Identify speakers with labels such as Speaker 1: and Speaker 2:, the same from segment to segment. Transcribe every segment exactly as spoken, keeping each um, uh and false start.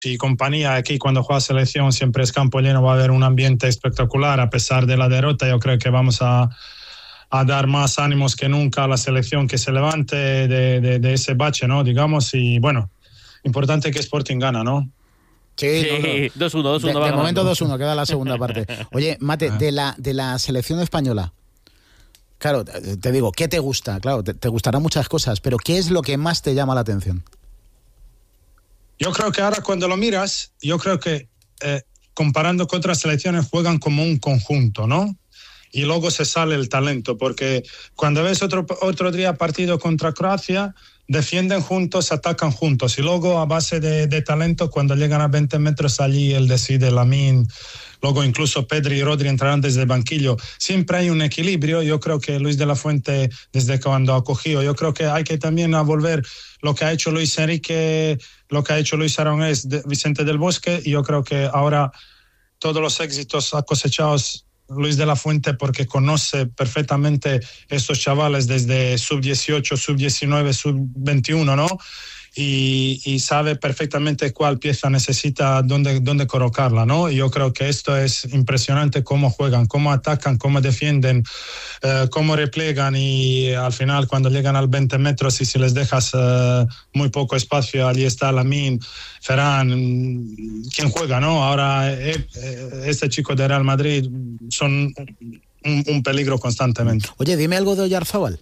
Speaker 1: y compañía. Aquí cuando juega selección siempre es campo lleno, va a haber un ambiente espectacular a pesar de la derrota. Yo creo que vamos a, a dar más ánimos que nunca a la selección, que se levante de, de, de ese bache, ¿no? Digamos, y bueno, importante que Sporting gana, ¿no?
Speaker 2: Sí,
Speaker 3: sí, dos uno, dos uno.
Speaker 2: De, de momento dos uno, queda la segunda parte. Oye, Mate, de la, de la selección española, claro, te digo, ¿qué te gusta? Claro, te, te gustarán muchas cosas, pero ¿qué es lo que más te llama la atención?
Speaker 1: Yo creo que ahora cuando lo miras, yo creo que eh, comparando con otras selecciones juegan como un conjunto, ¿no? Y luego se sale el talento, porque cuando ves otro, otro día partido contra Croacia, defienden juntos, atacan juntos, y luego a base de, de talento, cuando llegan a veinte metros allí, él decide, Lamine, luego incluso Pedri y Rodri entrarán desde el banquillo. Siempre hay un equilibrio. Yo creo que Luis de la Fuente, desde cuando ha cogido, yo creo que hay que también a volver lo que ha hecho Luis Enrique, lo que ha hecho Luis Aragonés, Vicente del Bosque, y yo creo que ahora todos los éxitos ha cosechado Luis de la Fuente porque conoce perfectamente estos chavales desde sub dieciocho, sub diecinueve, sub veintiuno, ¿no? Y, y sabe perfectamente cuál pieza necesita, dónde, dónde colocarla, ¿no? Y yo creo que esto es impresionante, cómo juegan, cómo atacan, cómo defienden, eh, cómo replegan, y al final cuando llegan al veinte metros y si les dejas eh, muy poco espacio, allí está Lamine, Ferran, ¿quién juega, no? Ahora eh, este chico de Real Madrid son un, un peligro constantemente.
Speaker 2: Oye, dime algo de Oyarzábal.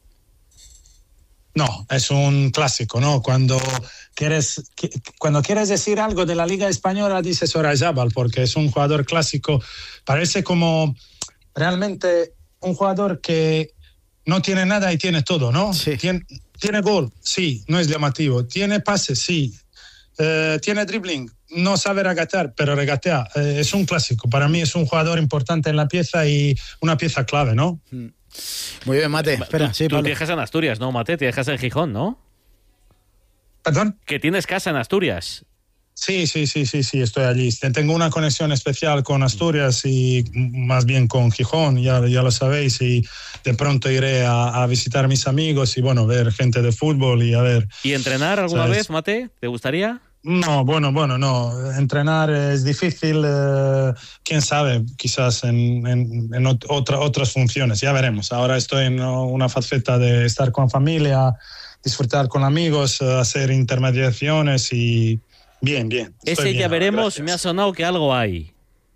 Speaker 1: No, es un clásico, ¿no? Cuando quieres, cuando quieres decir algo de la Liga Española, dices Oyarzábal, porque es un jugador clásico. Parece como realmente un jugador que no tiene nada y tiene todo, ¿no?
Speaker 2: Sí.
Speaker 1: Tiene, tiene gol, sí, no es llamativo. Tiene pase, sí. Eh, tiene dribbling, no sabe regatear, pero regatea. Eh, es un clásico. Para mí es un jugador importante en la pieza y una pieza clave, ¿no?
Speaker 2: Mm. Muy bien, Mate. Espera,
Speaker 3: tú,
Speaker 2: sí,
Speaker 3: tú te dejas en Asturias, ¿no, Mate? Te dejas en Gijón, ¿no?
Speaker 1: ¿Perdón?
Speaker 3: Que tienes casa en Asturias.
Speaker 1: Sí, sí, sí, sí, sí, estoy allí. Tengo una conexión especial con Asturias y más bien con Gijón, ya, ya lo sabéis, y de pronto iré a, a visitar a mis amigos y, bueno, ver gente de fútbol y a ver...
Speaker 3: ¿Y entrenar alguna
Speaker 1: ¿sabes?
Speaker 3: vez, Mate? ¿Te gustaría?
Speaker 1: No, bueno, bueno, no. Entrenar es difícil, eh, quién sabe, quizás en, en, en otra, otras funciones, ya veremos. Ahora estoy en una faceta de estar con familia, disfrutar con amigos, hacer intermediaciones y bien, bien.
Speaker 3: Ese
Speaker 1: bien,
Speaker 3: ya veremos,
Speaker 1: gracias.
Speaker 3: me ha sonado que algo hay.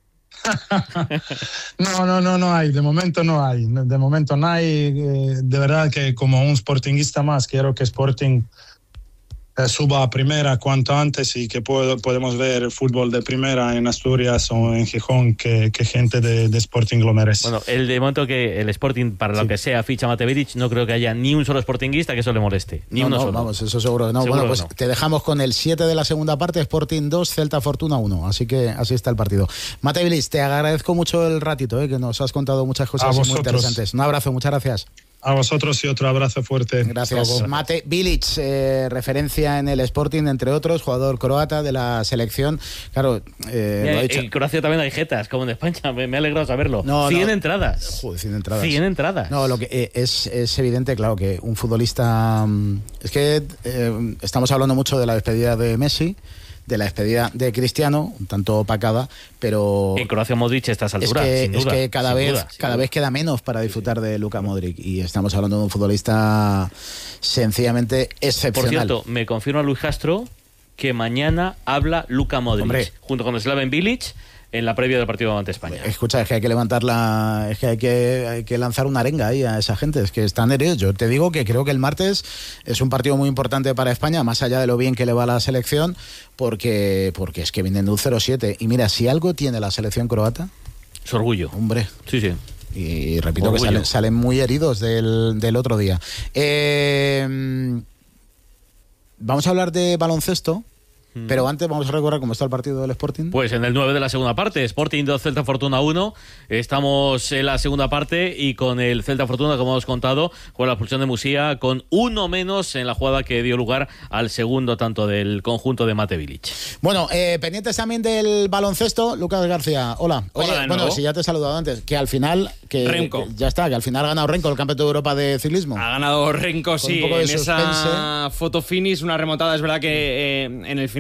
Speaker 1: No, no, no, no hay, de momento no hay, de momento no hay. Eh, de verdad que como un sportinguista más, quiero que Sporting Eh, suba a primera cuanto antes y que puedo, podemos ver fútbol de primera en Asturias o en Gijón, que, que gente de, de Sporting lo merece.
Speaker 3: Bueno, el de momento que el Sporting, para lo
Speaker 2: Sí.
Speaker 3: que sea, ficha a Mate Bilic, no creo que haya ni un solo sportinguista que eso le moleste. Ni
Speaker 2: no,
Speaker 3: uno
Speaker 2: no,
Speaker 3: solo.
Speaker 2: vamos, eso seguro que no.
Speaker 3: Seguro
Speaker 2: Bueno, pues
Speaker 3: que no.
Speaker 2: te dejamos con el siete de la segunda parte, Sporting dos, Celta Fortuna uno. Así que así está el partido. Mate Bilic, te agradezco mucho el ratito, eh, que nos has contado muchas cosas muy interesantes. Un abrazo, muchas gracias.
Speaker 1: A vosotros y otro abrazo fuerte.
Speaker 2: Gracias.
Speaker 1: Luego.
Speaker 2: Mate Bilic, eh, referencia en el Sporting, entre otros, jugador croata de la selección. Claro, eh,
Speaker 3: Mira,
Speaker 2: lo ha dicho.
Speaker 3: en Croacia también hay jetas, como en España. Me, me ha alegrado saberlo.
Speaker 2: No,
Speaker 3: cien
Speaker 2: no.
Speaker 3: entradas.
Speaker 2: Joder, cien entradas.
Speaker 3: cien entradas.
Speaker 2: No, lo que eh, es, es evidente, claro, que un futbolista... mm, Es que eh, estamos hablando mucho de la despedida de Messi, de la despedida de Cristiano, un tanto opacada, pero...
Speaker 3: En Croacia Modric a estas
Speaker 2: Es
Speaker 3: alturas,
Speaker 2: que,
Speaker 3: sin
Speaker 2: es
Speaker 3: duda,
Speaker 2: que cada,
Speaker 3: sin
Speaker 2: vez,
Speaker 3: duda, sin
Speaker 2: cada
Speaker 3: duda.
Speaker 2: vez queda menos para disfrutar de Luka Modric, y estamos hablando de un futbolista sencillamente
Speaker 3: Por
Speaker 2: excepcional.
Speaker 3: cierto, me confirma Luis Castro que mañana habla Luka Modric,
Speaker 2: Hombre.
Speaker 3: junto con Slaven Bilic, en la previa del partido ante España.
Speaker 2: Escucha, es que hay que levantar la, es que hay que hay que lanzar una arenga ahí a esa gente, es que están heridos. Yo te digo que creo que el martes es un partido muy importante para España, más allá de lo bien que le va a la selección, porque porque es que vienen de un cero siete, y mira, si algo tiene la selección croata,
Speaker 3: Su orgullo.
Speaker 2: hombre,
Speaker 3: Sí, sí.
Speaker 2: y repito
Speaker 3: Orgullo.
Speaker 2: que salen, salen muy heridos del, del otro día. Eh, vamos a hablar de baloncesto. Pero antes vamos a recordar cómo está el partido del Sporting.
Speaker 3: Pues en el nueve de la segunda parte, Sporting dos, Celta Fortuna uno. Estamos en la segunda parte y con el Celta Fortuna, como hemos contado, con la expulsión de Musía, con uno menos en la jugada que dio lugar al segundo tanto del conjunto de Mate Bilic.
Speaker 2: Bueno, eh, pendientes también del baloncesto, Lucas García. Hola.
Speaker 4: Hola
Speaker 2: Oye,
Speaker 4: de
Speaker 2: bueno,
Speaker 4: nuevo.
Speaker 2: si ya te he saludado antes, que al final... que
Speaker 4: Renko.
Speaker 2: que ya está, que al final ha ganado Renko el Campeonato de Europa de Ciclismo.
Speaker 4: Ha ganado Renko, sí,
Speaker 2: un poco de
Speaker 4: en esa
Speaker 2: suspense.
Speaker 4: foto finish, una remontada. Es verdad que eh, en el final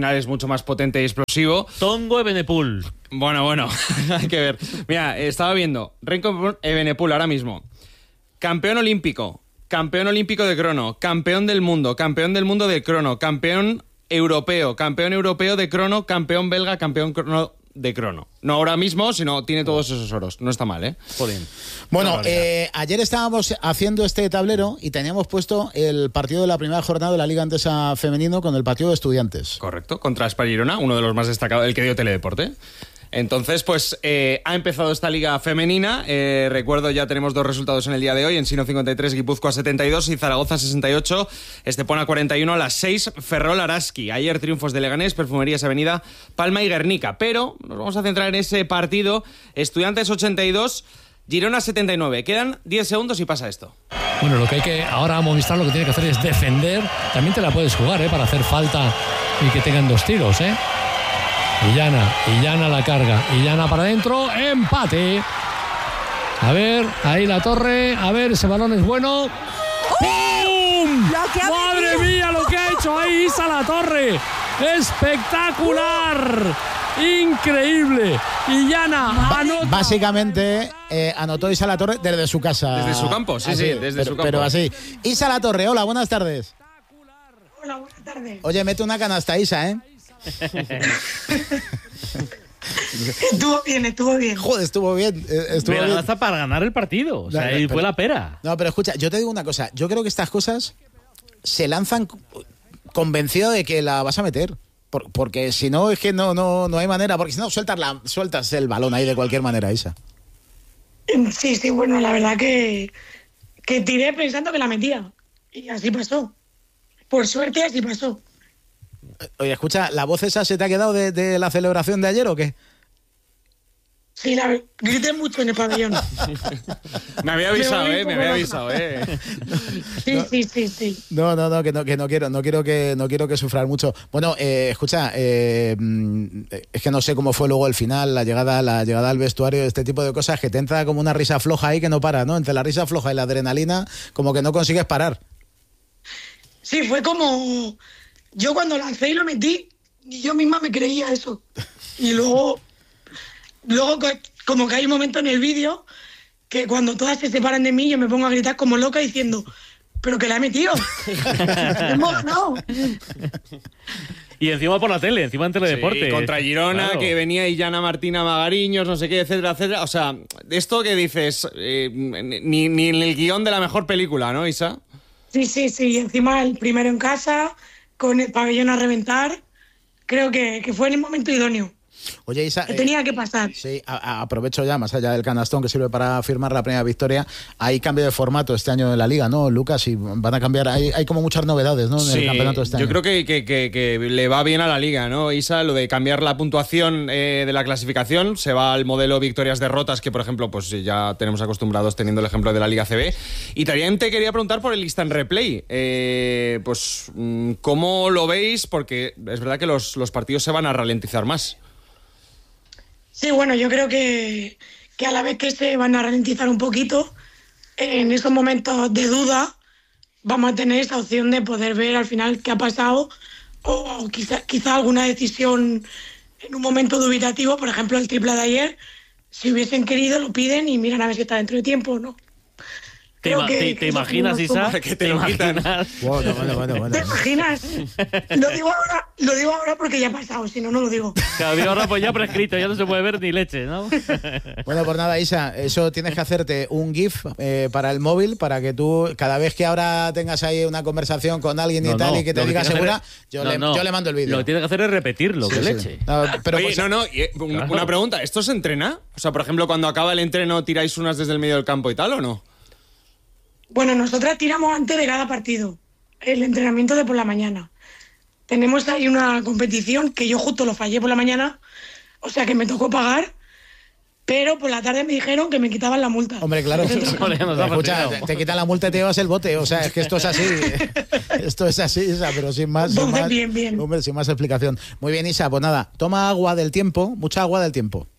Speaker 4: final es mucho más potente y explosivo.
Speaker 3: Tongo Evenepoel.
Speaker 4: Bueno, bueno, hay que ver. Mira, estaba viendo, Renko Evenepoel ahora mismo, campeón olímpico, campeón olímpico de crono, campeón del mundo, campeón del mundo de crono, campeón europeo, campeón europeo de crono, campeón belga, campeón crono de crono. No ahora mismo, sino tiene todos esos oros. No está mal, ¿eh?
Speaker 3: Joder.
Speaker 2: Bueno, eh, ayer estábamos haciendo este tablero y teníamos puesto el partido de la primera jornada de la Liga Endesa Femenino con el partido de Estudiantes.
Speaker 4: Correcto, contra Spar Girona, uno de los más destacados, el que dio Teledeporte. Entonces, pues eh, ha empezado esta liga femenina. Eh, recuerdo, ya tenemos dos resultados en el día de hoy. Ensino cincuenta y tres, Guipúzcoa setenta y dos y Zaragoza sesenta y ocho. Estepona cuarenta y uno a las seis, Ferrol Araski. Ayer triunfos de Leganés, Perfumerías Avenida, Palma y Guernica. Pero nos vamos a centrar en ese partido. Estudiantes ochenta y dos, Girona setenta y nueve. Quedan diez segundos y pasa esto.
Speaker 5: Bueno, lo que hay que ahora Movistar lo que tiene que hacer es defender. También te la puedes jugar, ¿eh? Para hacer falta y que tengan dos tiros, ¿eh? Illana, Illana la carga, Illana para adentro, empate. A ver, ahí la torre, a ver, ese balón es bueno. ¡Pum! ¡Madre mía lo que ha hecho ahí Isa La Torre! ¡Espectacular! ¡Increíble! Illana anota.
Speaker 2: Básicamente eh, anotó Isa La Torre desde su casa.
Speaker 4: Desde su campo, sí,
Speaker 2: así,
Speaker 4: sí, desde
Speaker 2: pero,
Speaker 4: su campo.
Speaker 2: Pero así. Isa La Torre, hola, buenas tardes.
Speaker 6: Hola, buenas tardes.
Speaker 2: Oye, mete una canasta, Isa, ¿eh?
Speaker 6: Estuvo bien, estuvo bien.
Speaker 2: Joder, estuvo bien. Estuvo
Speaker 3: Mira,
Speaker 2: bien.
Speaker 3: hasta para ganar el partido. O sea,
Speaker 2: No, no,
Speaker 3: ahí
Speaker 2: pero-
Speaker 3: fue la pera.
Speaker 2: No, pero escucha, yo te digo una cosa. Yo creo que estas cosas se lanzan convencido de que la vas a meter. Por- porque si no, es que no, no, no hay manera. Porque si no, sueltas, la, sueltas el balón ahí de cualquier manera, Isa.
Speaker 6: Sí, sí, bueno, la verdad que, que tiré pensando que la metía. Y así pasó. Por suerte, así pasó.
Speaker 2: Oye, escucha, ¿la voz esa se te ha quedado de, de la celebración de ayer o qué?
Speaker 6: Sí, la grité mucho en el pabellón.
Speaker 4: Me había avisado,
Speaker 6: Me volví
Speaker 4: ¿eh? Me
Speaker 6: como
Speaker 4: había
Speaker 6: loca.
Speaker 4: avisado, ¿eh?
Speaker 6: Sí, sí, sí, sí.
Speaker 2: No, no, no, que no, que no quiero, no quiero que, no quiero que sufras mucho. Bueno, eh, escucha, eh, mm, es que no sé cómo fue luego el final, la llegada, la llegada al vestuario, este tipo de cosas que te entra como una risa floja ahí que no para, ¿no? Entre la risa floja y la adrenalina, como que no consigues parar.
Speaker 6: Sí, fue como... Yo cuando lancé y lo metí, ni yo misma me creía eso. Y luego, luego co- como que hay un momento en el vídeo que cuando todas se separan de mí, yo me pongo a gritar como loca diciendo, pero que la he metido. Hemos ganado.
Speaker 3: Y encima por la tele, encima en Teledeporte.
Speaker 4: Sí, contra Girona,
Speaker 3: Claro.
Speaker 4: que venía Illana Martina Magariños, no sé qué, etcétera, etcétera. O sea, esto que dices, eh, ni, ni en el guión de la mejor película, ¿no, Isa?
Speaker 6: Sí, sí, sí. Y encima el primero en casa, con el pabellón a reventar, creo que, que fue en el momento idóneo.
Speaker 2: Oye, Isa,
Speaker 6: Que
Speaker 2: eh,
Speaker 6: tenía que pasar.
Speaker 2: sí, a- a- aprovecho ya, más allá del canastón que sirve para firmar la primera victoria, hay cambio de formato este año en la Liga, ¿no, Lucas? Y van a cambiar, hay, hay como muchas novedades, ¿no? En el campeonato este
Speaker 4: yo
Speaker 2: año.
Speaker 4: creo que, que- que- que le va bien a la Liga, ¿no, Isa? Lo de cambiar la puntuación eh, de la clasificación, se va al modelo victorias-derrotas, que por ejemplo, pues ya tenemos acostumbrados teniendo el ejemplo de la Liga C B. Y también te quería preguntar por el instant replay. Eh, pues, mm, ¿cómo lo veis? Porque es verdad que los, los partidos se van a ralentizar más.
Speaker 6: Sí, bueno, yo creo que, que a la vez que se van a ralentizar un poquito, en esos momentos de duda vamos a tener esa opción de poder ver al final qué ha pasado o quizá, quizá alguna decisión en un momento dubitativo, por ejemplo el triple de ayer, si hubiesen querido lo piden y miran a ver si está dentro de tiempo o no.
Speaker 3: ¿Te,
Speaker 6: Creo
Speaker 3: ima-
Speaker 6: que-
Speaker 3: te-
Speaker 6: que
Speaker 3: te
Speaker 6: eso
Speaker 3: imaginas,
Speaker 6: tenemos como-
Speaker 3: Isa?
Speaker 4: Que te lo quitan.
Speaker 3: imaginas?
Speaker 2: Bueno, bueno, bueno, bueno.
Speaker 6: ¿Te imaginas? Lo digo ahora, lo digo ahora porque ya ha pasado, si no, no lo digo.
Speaker 3: Claro, digo, ahora pues ya prescrito, ya no se puede ver ni leche, ¿no?
Speaker 2: Bueno, pues nada, Isa, eso tienes que hacerte un GIF eh, para el móvil, para que tú, cada vez que ahora tengas ahí una conversación con alguien y
Speaker 3: No,
Speaker 2: tal
Speaker 3: no,
Speaker 2: y que te
Speaker 3: lo
Speaker 2: diga
Speaker 3: tiene que
Speaker 2: segura,
Speaker 3: hacer es-
Speaker 2: yo,
Speaker 3: no,
Speaker 2: le,
Speaker 3: no.
Speaker 2: yo le mando el vídeo.
Speaker 3: Lo que tiene que hacer es repetirlo,
Speaker 2: Sí,
Speaker 3: que
Speaker 2: sí.
Speaker 3: leche.
Speaker 2: No, pero
Speaker 4: Oye,
Speaker 2: pues-
Speaker 4: no, no, y, eh, un-
Speaker 3: Claro.
Speaker 4: una pregunta, ¿esto se entrena? O sea, por ejemplo, cuando acaba el entreno, ¿tiráis unas desde el medio del campo y tal o no?
Speaker 6: Bueno, nosotras tiramos antes de cada partido, el entrenamiento de por la mañana. Tenemos ahí una competición que yo justo lo fallé por la mañana, o sea que me tocó pagar, pero por la tarde me dijeron que me quitaban la multa.
Speaker 2: Hombre, claro.
Speaker 3: Hombre, nos ha
Speaker 2: Escucha,
Speaker 3: fastidiado.
Speaker 2: te, te quitan la multa y te llevas el bote. O sea, es que esto es así. Esto es así, Isa, pero sin más. Sin
Speaker 6: Entonces,
Speaker 2: más
Speaker 6: bien, bien.
Speaker 2: Hombre, sin más explicación. Muy bien, Isa, pues nada, toma agua del tiempo, mucha agua del tiempo.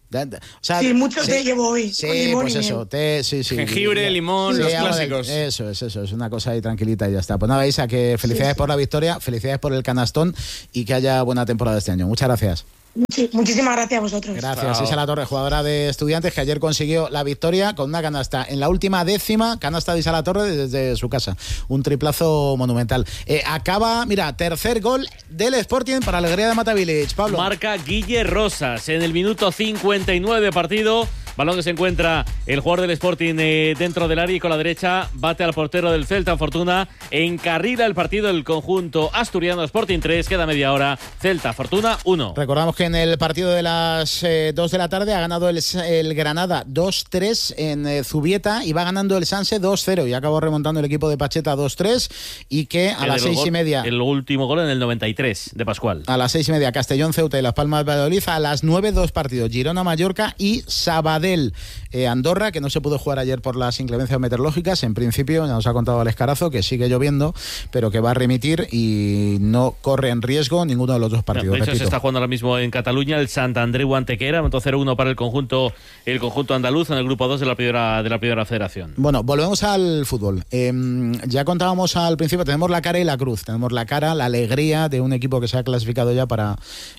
Speaker 2: O sea,
Speaker 6: sí, mucho
Speaker 2: sí,
Speaker 6: té llevo hoy.
Speaker 2: Sí,
Speaker 6: limón
Speaker 2: pues
Speaker 6: y
Speaker 2: eso,
Speaker 6: miel.
Speaker 2: té, sí, sí.
Speaker 4: Jengibre, limón, sí, los clásicos.
Speaker 2: De, eso es, eso es, una cosa ahí tranquilita y ya está. Pues nada, Isa, que felicidades sí, sí. por la victoria, felicidades por el canastón y que haya buena temporada este año. Muchas gracias.
Speaker 6: Sí, muchísimas gracias a vosotros.
Speaker 2: Gracias, Isa Latorre, jugadora de Estudiantes, que ayer consiguió la victoria con una canasta en la última décima, canasta de Isa Latorre desde su casa. Un triplazo monumental. Eh, acaba, mira, tercer gol del Sporting para alegría de Mata Village. Pablo.
Speaker 3: Marca Guille Rosas en el minuto cincuenta y nueve de partido. Balón que se encuentra el jugador del Sporting eh, dentro del área y con la derecha bate al portero del Celta Fortuna. Encarrila el partido del conjunto asturiano. Sporting tres, queda media hora. Celta Fortuna uno.
Speaker 2: Recordamos que en el partido de las eh, dos de la tarde ha ganado el, el Granada dos tres en eh, Zubieta y va ganando el Sanse dos cero y acabó remontando el equipo de Pacheta dos tres y que a el las seis
Speaker 3: gol,
Speaker 2: y media...
Speaker 3: El último gol en el noventa y tres de Pascual.
Speaker 2: A las seis y media Castellón Ceuta y Las Palmas Valladolid. A las nueve dos partidos Girona Mallorca y Sabadell Eh, Andorra, que no se pudo jugar ayer por las inclemencias meteorológicas. En principio, ya nos ha contado Alex Carazo que sigue lloviendo, pero que va a remitir y no corre en riesgo ninguno de los dos partidos.
Speaker 3: De hecho,
Speaker 2: repito.
Speaker 3: se está jugando ahora mismo en Cataluña el Sant Andreu Antequera, momento cero uno para el conjunto el conjunto andaluz en el grupo dos de la primera, de la primera federación.
Speaker 2: Bueno, volvemos al fútbol. Eh, ya contábamos al principio, tenemos la cara y la cruz. Tenemos la cara, la alegría de un equipo que se ha clasificado ya para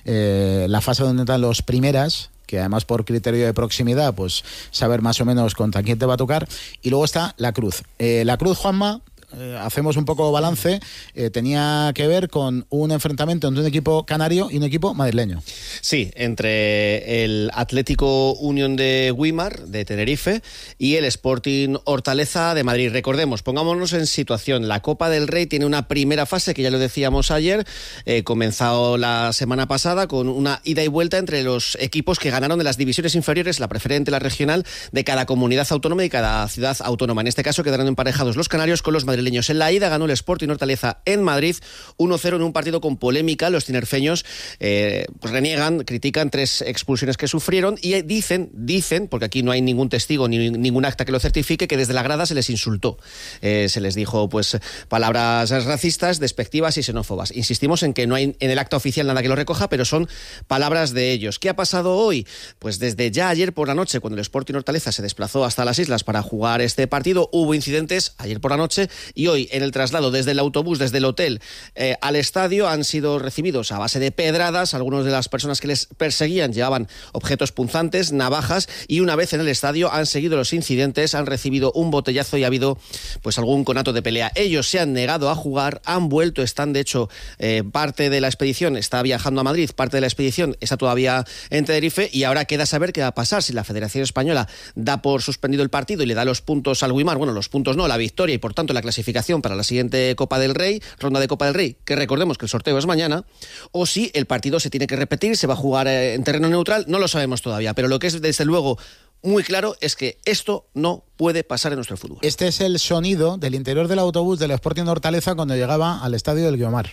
Speaker 2: eh, la fase donde están los primeras, que además por criterio de proximidad, pues saber más o menos contra quién te va a tocar. Y luego está la cruz. Eh, la cruz, Juanma, eh, hacemos un poco balance, eh, tenía que ver con un enfrentamiento entre un equipo canario y un equipo madrileño.
Speaker 7: Sí, entre el Atlético Unión de Güímar, de Tenerife, y el Sporting Hortaleza de Madrid. Recordemos, pongámonos en situación, la Copa del Rey tiene una primera fase, que ya lo decíamos ayer, eh, comenzado la semana pasada, con una ida y vuelta entre los equipos que ganaron de las divisiones inferiores, la preferente, la regional, de cada comunidad autónoma y cada ciudad autónoma. En este caso quedaron emparejados los canarios con los madrileños. En la ida ganó el Sporting Hortaleza en Madrid uno cero en un partido con polémica. Los tinerfeños eh, pues reniegan, critican tres expulsiones que sufrieron y dicen, dicen, porque aquí no hay ningún testigo ni ningún acta que lo certifique, que desde la grada se les insultó. Eh, se les dijo pues palabras racistas, despectivas y xenófobas. Insistimos en que no hay en el acta oficial nada que lo recoja, pero son palabras de ellos. ¿Qué ha pasado hoy? Pues desde ya ayer por la noche, cuando el Sporting Hortaleza se desplazó hasta las islas para jugar este partido, hubo incidentes ayer por la noche. Y hoy, en el traslado desde el autobús, desde el hotel eh, al estadio, han sido recibidos a base de pedradas. Algunas de las personas que les perseguían llevaban objetos punzantes, navajas, y una vez en el estadio han seguido los incidentes, han recibido un botellazo y ha habido pues algún conato de pelea. Ellos se han negado a jugar, han vuelto, están de hecho, eh, parte de la expedición está viajando a Madrid, parte de la expedición está todavía en Tenerife y ahora queda saber qué va a pasar si la Federación Española da por suspendido el partido y le da los puntos al Güímar, bueno, los puntos no, la victoria y por tanto la clasificación para la siguiente Copa del Rey, ronda de Copa del Rey, que recordemos que el sorteo es mañana, o si el partido se tiene que repetir, se va a jugar en terreno neutral, no lo sabemos todavía, pero lo que es desde luego muy claro es que esto no puede pasar en nuestro fútbol.
Speaker 2: Este es el sonido del interior del autobús del Sporting Hortaleza cuando llegaba al estadio del Guiomar.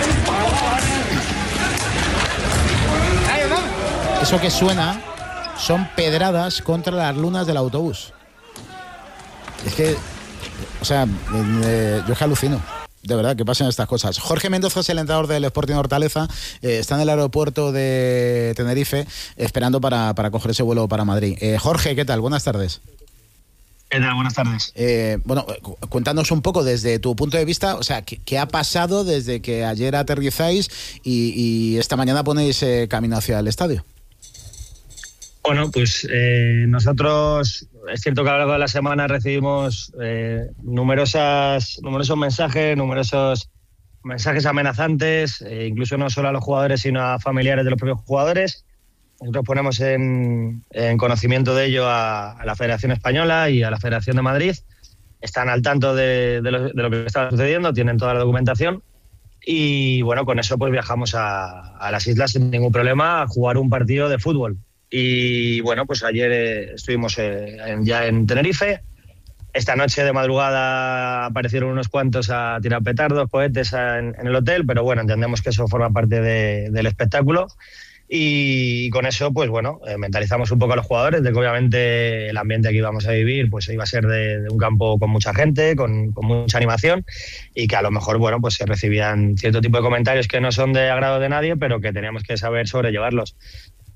Speaker 2: Eso que suena son pedradas contra las lunas del autobús. Es que O sea, eh, yo es que alucino. De verdad, que pasen estas cosas. Jorge Mendoza es el entrenador del Sporting Hortaleza. Eh, está en el aeropuerto de Tenerife esperando para, para coger ese vuelo para Madrid. Eh, Jorge, ¿qué tal? Buenas tardes.
Speaker 8: ¿Qué tal? Buenas tardes.
Speaker 2: Eh, bueno, cuéntanos un poco desde tu punto de vista, o sea, ¿qué, qué ha pasado desde que ayer aterrizáis y, y esta mañana ponéis eh, camino hacia el estadio?
Speaker 8: Bueno, pues eh, nosotros, es cierto que a lo largo de la semana recibimos eh, numerosas, numerosos mensajes, numerosos mensajes amenazantes, eh, incluso no solo a los jugadores, sino a familiares de los propios jugadores. Nosotros ponemos en, en conocimiento de ello a, a la Federación Española y a la Federación de Madrid. Están al tanto de, de, lo, de lo que está sucediendo, tienen toda la documentación. Y bueno, con eso pues viajamos a, a las islas sin ningún problema a jugar un partido de fútbol. Y bueno, pues ayer eh, estuvimos eh, en, ya en Tenerife. Esta noche de madrugada aparecieron unos cuantos a tirar petardos, cohetes a, en, en el hotel, pero bueno, entendemos que eso forma parte de, del espectáculo. Y, y con eso, pues bueno, eh, mentalizamos un poco a los jugadores de que obviamente el ambiente que íbamos a vivir pues iba a ser de, de un campo con mucha gente, con, con mucha animación, y que a lo mejor, bueno, pues se recibían cierto tipo de comentarios que no son de agrado de nadie, pero que teníamos que saber sobrellevarlos.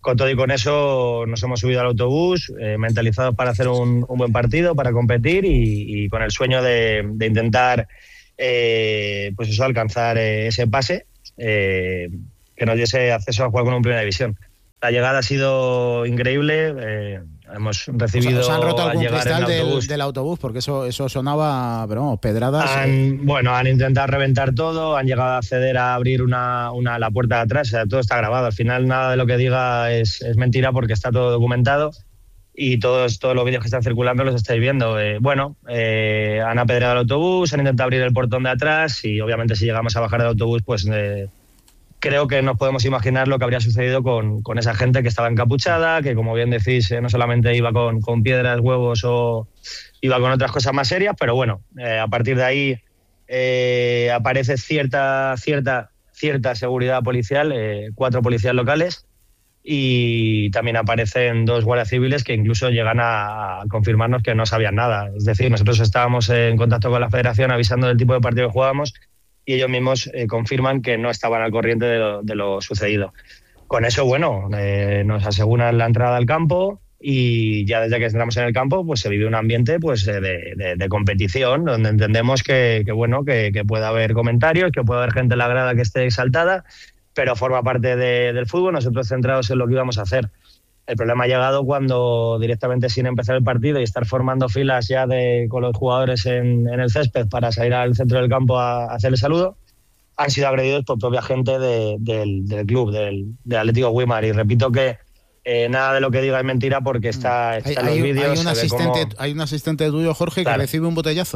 Speaker 8: con todo y con eso nos hemos subido al autobús, eh, mentalizados para hacer un, un buen partido, para competir y, y con el sueño de, de intentar eh, pues eso, alcanzar eh, ese pase eh, que nos diese acceso a jugar con un Primera División. La llegada ha sido increíble, eh, hemos recibido...
Speaker 2: ¿Os han roto
Speaker 8: al
Speaker 2: algún
Speaker 8: llegar
Speaker 2: cristal
Speaker 8: en el autobús,
Speaker 2: del, del autobús? Porque eso, eso sonaba, pero vamos, pedradas.
Speaker 8: Han,
Speaker 2: eh.
Speaker 8: Bueno, han intentado reventar todo, han llegado a acceder a abrir una, una la puerta de atrás, o sea, todo está grabado. Al final nada de lo que diga es, es mentira porque está todo documentado y todos, todos los vídeos que están circulando los estáis viendo. Eh, bueno, eh, han apedreado el autobús, han intentado abrir el portón de atrás y obviamente si llegamos a bajar del autobús, pues... Eh, creo que nos podemos imaginar lo que habría sucedido con, con esa gente que estaba encapuchada, que como bien decís, eh, no solamente iba con, con piedras, huevos o iba con otras cosas más serias, pero bueno, eh, a partir de ahí eh, aparece cierta, cierta, cierta seguridad policial, eh, cuatro policías locales y también aparecen dos guardias civiles que incluso llegan a, a confirmarnos que no sabían nada. Es decir, nosotros estábamos en contacto con la federación avisando del tipo de partido que jugábamos y ellos mismos eh, confirman que no estaban al corriente de lo, de lo sucedido. Con eso, bueno, eh, nos aseguran la entrada al campo y ya desde que entramos en el campo pues se vive un ambiente pues de, de, de competición donde entendemos que, que bueno que, que puede haber comentarios, que puede haber gente en la grada que esté exaltada, pero forma parte de, del fútbol, nosotros centrados en lo que íbamos a hacer. El problema ha llegado cuando directamente sin empezar el partido y estar formando filas ya de, con los jugadores en, en el césped para salir al centro del campo a, a hacer el saludo, han sido agredidos por propia gente de, del, del club, del, del Atlético Weimar. Y repito que eh, nada de lo que diga es mentira porque está, está
Speaker 2: hay,
Speaker 8: en los vídeos.
Speaker 2: Hay un, asistente,
Speaker 8: cómo...
Speaker 2: hay un asistente tuyo, Jorge, claro, que recibe un botellazo.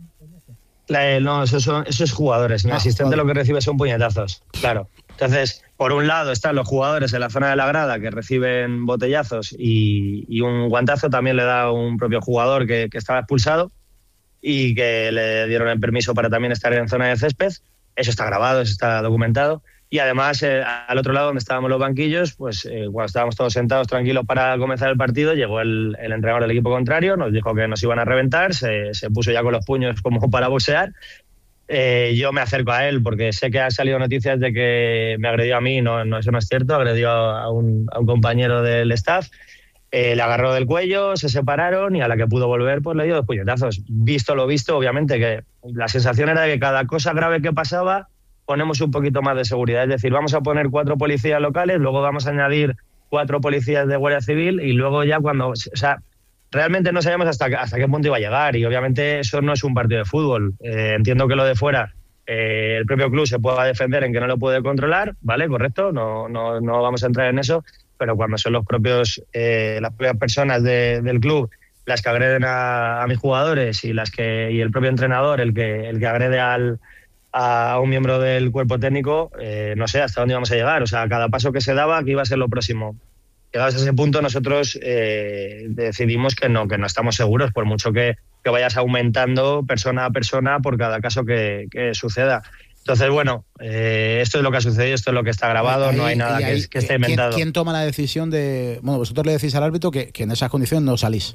Speaker 8: La, no, esos son esos jugadores. Mi ah, asistente vale. Lo que recibe son puñetazos, claro. Entonces, por un lado están los jugadores en la zona de la grada que reciben botellazos y, y un guantazo también le da un propio jugador que, que estaba expulsado y que le dieron el permiso para también estar en zona de césped. Eso está grabado, eso está documentado. Y además, eh, al otro lado donde estábamos los banquillos, pues eh, cuando estábamos todos sentados tranquilos para comenzar el partido, llegó el, el entrenador del equipo contrario, nos dijo que nos iban a reventar, se, se puso ya con los puños como para boxear. Eh, yo me acerco a él porque sé que han salido noticias de que me agredió a mí, no, no eso no es cierto, agredió a un, a un compañero del staff, eh, le agarró del cuello, se separaron y a la que pudo volver pues le dio dos puñetazos. Visto lo visto, obviamente que la sensación era de que cada cosa grave que pasaba ponemos un poquito más de seguridad, es decir, vamos a poner cuatro policías locales, luego vamos a añadir cuatro policías de Guardia Civil y luego ya cuando... O sea, realmente no sabíamos hasta, hasta qué punto iba a llegar y obviamente eso no es un partido de fútbol. Eh, entiendo que lo de fuera, eh, el propio club se pueda defender en que no lo puede controlar, ¿vale? Correcto, no, no, no vamos a entrar en eso, pero cuando son los propios, eh, las propias personas de, del club las que agreden a, a mis jugadores y las que y el propio entrenador el que, el que agrede al, a un miembro del cuerpo técnico, eh, no sé hasta dónde íbamos a llegar. O sea, cada paso que se daba, que iba a ser lo próximo. Llegados a ese punto, nosotros eh, decidimos que no, que no estamos seguros, por mucho que, que vayas aumentando persona a persona por cada caso que, que suceda. Entonces, bueno, eh, esto es lo que ha sucedido, esto es lo que está grabado, ahí, no hay nada ahí, que, que esté inventado.
Speaker 2: ¿quién, ¿Quién toma la decisión de...? Bueno, vosotros le decís al árbitro que, que en esas condiciones no salís.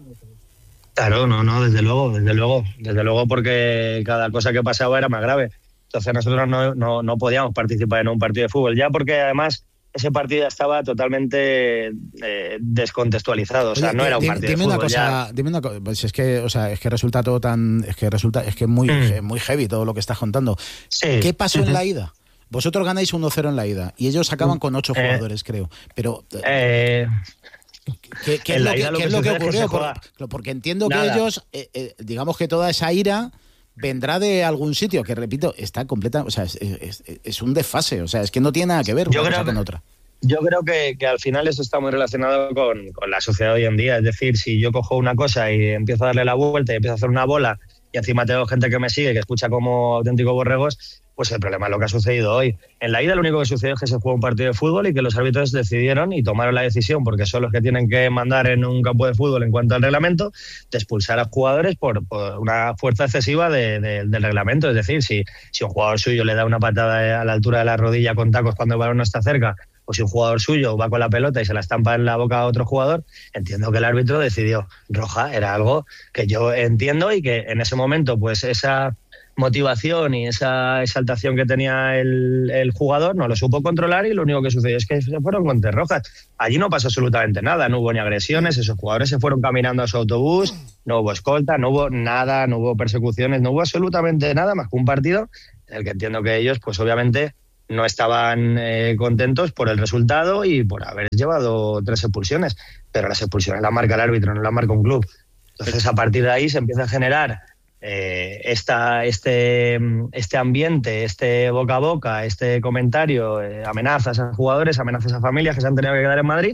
Speaker 8: Claro, no, no, desde luego, desde luego, desde luego porque cada cosa que pasaba era más grave. Entonces nosotros no, no, no podíamos participar en un partido de fútbol, ya porque además ese partido estaba totalmente eh, descontextualizado, o sea, Oye, no era un partido
Speaker 2: dime
Speaker 8: de fútbol.
Speaker 2: Una cosa,
Speaker 8: ya...
Speaker 2: Dime una cosa, pues es que, o sea, es que resulta todo tan, es que resulta, es que muy, mm. muy heavy todo lo que estás contando.
Speaker 8: Sí.
Speaker 2: ¿Qué pasó en la ida? Vosotros ganáis uno cero en la ida y ellos acaban con ocho jugadores, eh, creo, pero...
Speaker 8: Eh...
Speaker 2: ¿Qué, qué es, lo que, ¿qué es lo que ocurrió? Por, porque entiendo Nada. que ellos, eh, eh, digamos que toda esa ira vendrá de algún sitio, que repito, está completa, o sea, es, es, es un desfase, o sea, es que no tiene nada que ver una cosa con otra.
Speaker 8: Yo creo que, que al final eso está muy relacionado con, con la sociedad hoy en día, es decir, si yo cojo una cosa y empiezo a darle la vuelta y empiezo a hacer una bola y encima tengo gente que me sigue, que escucha como auténticos borregos, pues el problema es lo que ha sucedido hoy. En la ida lo único que sucedió es que se jugó un partido de fútbol y que los árbitros decidieron y tomaron la decisión, porque son los que tienen que mandar en un campo de fútbol en cuanto al reglamento, de expulsar a jugadores por, por una fuerza excesiva de, de, del reglamento. Es decir, si, si un jugador suyo le da una patada a la altura de la rodilla con tacos cuando el balón no está cerca, o si un jugador suyo va con la pelota y se la estampa en la boca a otro jugador, entiendo que el árbitro decidió roja. Era algo que yo entiendo y que en ese momento pues esa motivación y esa exaltación que tenía el, el jugador, no lo supo controlar y lo único que sucedió es que se fueron con tres rojas. Allí no pasó absolutamente nada, no hubo ni agresiones, esos jugadores se fueron caminando a su autobús, no hubo escolta, no hubo nada, no hubo persecuciones, no hubo absolutamente nada más que un partido en el que entiendo que ellos, pues obviamente, no estaban eh, contentos por el resultado y por haber llevado tres expulsiones, pero las expulsiones las marca el árbitro, no las marca un club. Entonces, a partir de ahí se empieza a generar eh, esta, este, este ambiente, este boca a boca, este comentario, eh, amenazas a jugadores, amenazas a familias que se han tenido que quedar en Madrid.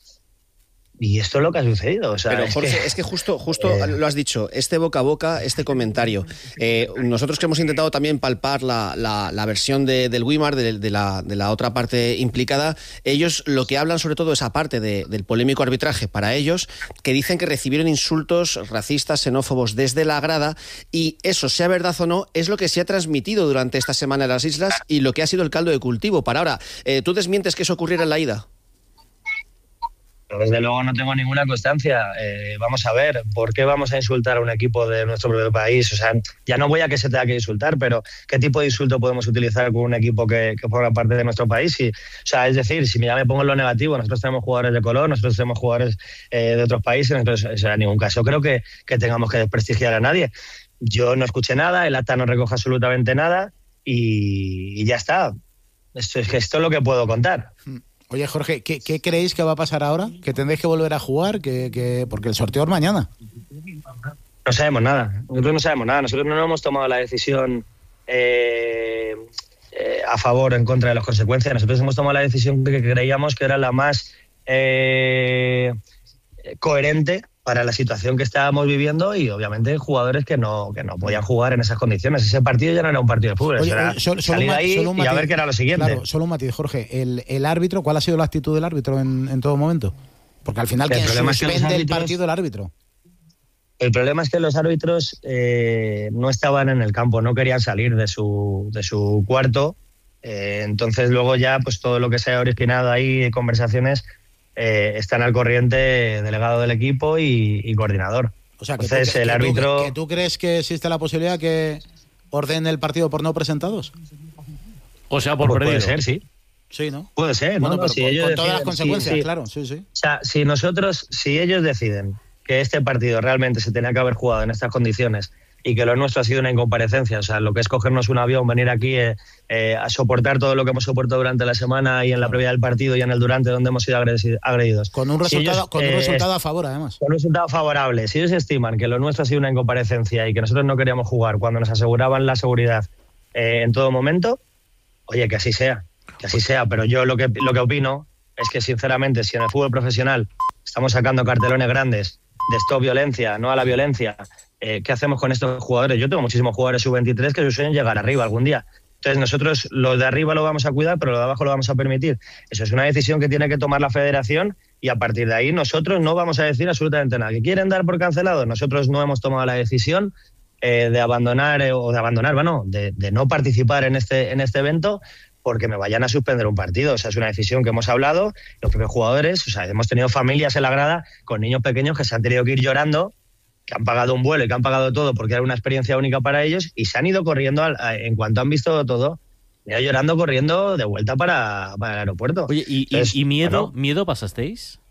Speaker 8: Y esto es lo que ha sucedido. O sea,
Speaker 7: Pero
Speaker 8: es
Speaker 7: Jorge,
Speaker 8: que,
Speaker 7: es que justo, justo
Speaker 8: eh,
Speaker 7: lo has dicho, este boca a boca, este comentario. Eh, nosotros que hemos intentado también palpar la, la, la versión de, del Weimar, de, de, la, de la otra parte implicada, ellos lo que hablan sobre todo es aparte de, del polémico arbitraje para ellos, que dicen que recibieron insultos racistas, xenófobos desde la grada, y eso, sea verdad o no, es lo que se ha transmitido durante esta semana en las islas y lo que ha sido el caldo de cultivo para ahora. Eh, ¿Tú desmientes que eso ocurriera en la ida?
Speaker 8: Desde luego no tengo ninguna constancia. Eh, vamos a ver, ¿por qué vamos a insultar a un equipo de nuestro propio país? O sea, ya no voy a que se tenga que insultar, pero ¿qué tipo de insulto podemos utilizar con un equipo que, que forma parte de nuestro país? Y, o sea, es decir, si ya me pongo en lo negativo, nosotros tenemos jugadores de color, nosotros tenemos jugadores eh, de otros países, entonces, o sea, en ningún caso creo que, que tengamos que desprestigiar a nadie. Yo no escuché nada, el acta no recoge absolutamente nada y, y ya está. Esto es, esto es lo que puedo contar.
Speaker 2: Oye, Jorge, ¿qué, ¿qué creéis que va a pasar ahora? ¿Que tendréis que volver a jugar? que, que Porque el sorteo es mañana.
Speaker 8: No sabemos nada. Nosotros no sabemos nada. Nosotros no hemos tomado la decisión eh, eh, a favor o en contra de las consecuencias. Nosotros hemos tomado la decisión que creíamos que era la más eh, coherente para la situación que estábamos viviendo y obviamente jugadores que no que no podían jugar en esas condiciones. Ese partido ya no era un partido de fútbol,
Speaker 2: Oye,
Speaker 8: era
Speaker 2: oye, solo, solo
Speaker 8: salir
Speaker 2: un,
Speaker 8: ahí
Speaker 2: solo un
Speaker 8: y
Speaker 2: matiz,
Speaker 8: a ver qué era lo siguiente.
Speaker 2: Claro, solo un matiz, Jorge. El, el árbitro, ¿cuál ha sido la actitud del árbitro en, en todo momento? Porque al final quien suspende es que el partido el árbitro.
Speaker 8: El problema es que los árbitros eh, no estaban en el campo, no querían salir de su, de su cuarto. Eh, entonces luego ya pues todo lo que se ha originado ahí, conversaciones, eh, están al corriente delegado del equipo y, y coordinador.
Speaker 2: O sea, que,
Speaker 8: entonces
Speaker 2: tú, que,
Speaker 8: el
Speaker 2: que
Speaker 8: árbitro...
Speaker 2: Tú, que, que tú crees que existe la posibilidad que ordene el partido por no presentados?
Speaker 3: O sea, por
Speaker 8: pues
Speaker 3: perdido.
Speaker 8: Puede ser, sí.
Speaker 2: Sí, ¿no?
Speaker 8: Puede ser,
Speaker 2: bueno,
Speaker 8: ¿no?
Speaker 2: Pero
Speaker 8: Si
Speaker 2: con,
Speaker 8: ellos
Speaker 2: con
Speaker 8: deciden,
Speaker 2: todas las consecuencias,
Speaker 8: sí, sí.
Speaker 2: claro, sí, sí.
Speaker 8: O sea, si nosotros, si ellos deciden que este partido realmente se tenía que haber jugado en estas condiciones y que lo nuestro ha sido una incomparecencia, o sea, lo que es cogernos un avión, venir aquí eh, eh, a soportar todo lo que hemos soportado durante la semana y en la previa del partido y en el durante donde hemos sido agredidos.
Speaker 2: Con un resultado, si ellos, con un eh, resultado a favor, además.
Speaker 8: Con un resultado favorable. Si ellos estiman que lo nuestro ha sido una incomparecencia y que nosotros no queríamos jugar cuando nos aseguraban la seguridad eh, en todo momento, oye, que así sea, que así sea. Pero yo lo que, lo que opino es que, sinceramente, si en el fútbol profesional estamos sacando cartelones grandes de stop violencia, no a la violencia, Eh, ¿qué hacemos con estos jugadores? Yo tengo muchísimos jugadores sub veintitrés que su sueño es llegar arriba algún día. Entonces nosotros los de arriba lo vamos a cuidar, pero lo de abajo lo vamos a permitir. Eso es una decisión que tiene que tomar la federación y a partir de ahí nosotros no vamos a decir absolutamente nada. ¿Que quieren dar por cancelado? Nosotros no hemos tomado la decisión eh, de abandonar, eh, o de abandonar, bueno, de, de no participar en este, en este evento porque me vayan a suspender un partido. O sea, es una decisión que hemos hablado, los propios jugadores, o sea, hemos tenido familias en la grada con niños pequeños que se han tenido que ir llorando, que han pagado un vuelo y que han pagado todo porque era una experiencia única para ellos y se han ido corriendo, al, a, en cuanto han visto todo, han ido llorando, corriendo de vuelta para, para el aeropuerto.
Speaker 3: Oye, ¿y, Entonces, y miedo bueno, miedo pasasteis?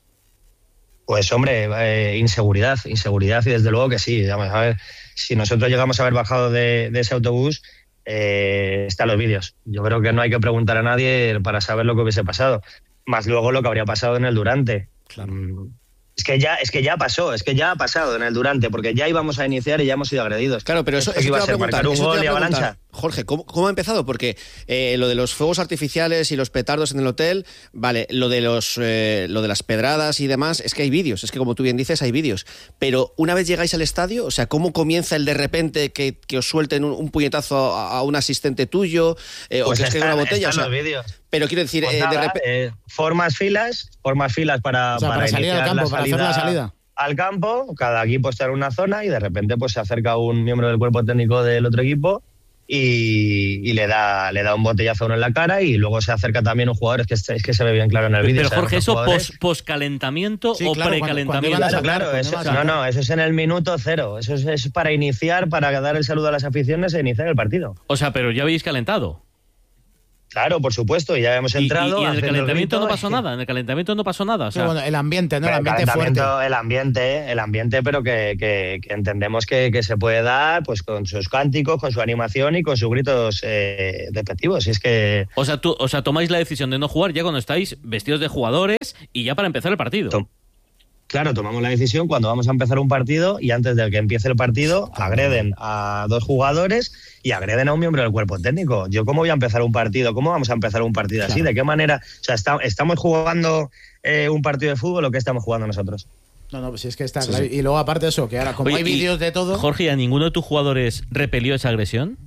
Speaker 8: Pues hombre, eh, inseguridad, inseguridad y desde luego que sí. Vamos a ver, si nosotros llegamos a haber bajado de, de ese autobús, eh, están los vídeos. Yo creo que no hay que preguntar a nadie para saber lo que hubiese pasado, más luego lo que habría pasado en el durante. Claro. Mm. Es que ya es que ya pasó, es que ya ha pasado en el durante, porque ya íbamos a iniciar y ya hemos sido agredidos.
Speaker 7: Claro, pero eso,
Speaker 8: eso
Speaker 7: eso
Speaker 8: iba
Speaker 7: te
Speaker 8: a ser
Speaker 7: preguntar,
Speaker 8: marcar un gol y avalancha.
Speaker 7: Jorge, ¿cómo, ¿cómo ha empezado? Porque eh, lo de los fuegos artificiales y los petardos en el hotel, vale, lo de los eh, lo de las pedradas y demás, es que hay vídeos, es que como tú bien dices, hay vídeos. Pero una vez llegáis al estadio, o sea, ¿cómo comienza el de repente que, que os suelten un, un puñetazo a, a un asistente tuyo eh,
Speaker 8: pues
Speaker 7: o que os caiga una botella?
Speaker 8: Están
Speaker 7: o sea,
Speaker 8: los vídeos.
Speaker 7: Pero quiero decir,
Speaker 8: pues
Speaker 7: eh,
Speaker 8: nada,
Speaker 7: de repente...
Speaker 8: Eh, formas filas, formas filas para,
Speaker 2: o sea, para,
Speaker 8: para
Speaker 2: salir al campo, para hacer la salida
Speaker 8: al campo, cada equipo está en una zona y de repente pues se acerca un miembro del cuerpo técnico del otro equipo y, y le da le da un botellazo a uno en la cara y luego se acerca también un jugador, es que, es que se ve bien claro en el vídeo.
Speaker 3: Pero Jorge, ¿eso
Speaker 8: jugadores...
Speaker 3: pos, poscalentamiento
Speaker 2: sí,
Speaker 3: o
Speaker 2: claro,
Speaker 3: precalentamiento?
Speaker 8: Claro, claro, eso, no, no, eso es en el minuto cero, eso es, es para iniciar, para dar el saludo a las aficiones e iniciar el partido.
Speaker 3: O sea, pero ya habéis calentado.
Speaker 8: Claro, por supuesto, y ya hemos entrado.
Speaker 3: Y, y, y en el calentamiento
Speaker 8: el
Speaker 3: no pasó nada, en el calentamiento no pasó nada. O sea,
Speaker 2: sí, bueno, el ambiente, ¿no? El
Speaker 8: el
Speaker 2: ambiente fuerte.
Speaker 8: El ambiente, el ambiente, pero que, que, que entendemos que, que se puede dar pues con sus cánticos, con su animación y con sus gritos eh, despectivos. Y es que...
Speaker 3: O sea, tú, o sea, tomáis la decisión de no jugar ya cuando estáis vestidos de jugadores y ya para empezar el partido.
Speaker 8: Tom- Claro, tomamos la decisión cuando vamos a empezar un partido y antes de que empiece el partido agreden a dos jugadores y agreden a un miembro del cuerpo técnico. Yo, ¿cómo voy a empezar un partido? ¿Cómo vamos a empezar un partido así?
Speaker 2: Claro.
Speaker 8: ¿De qué manera? O sea, está, ¿estamos jugando eh, un partido de fútbol o qué estamos jugando nosotros?
Speaker 2: No, no, pues es que está
Speaker 8: Sí,
Speaker 2: claro.
Speaker 8: sí.
Speaker 2: Y luego, aparte de eso, que ahora, como
Speaker 3: Oye,
Speaker 2: hay vídeos de todo.
Speaker 3: Jorge, ¿a ninguno de tus jugadores repelió esa agresión?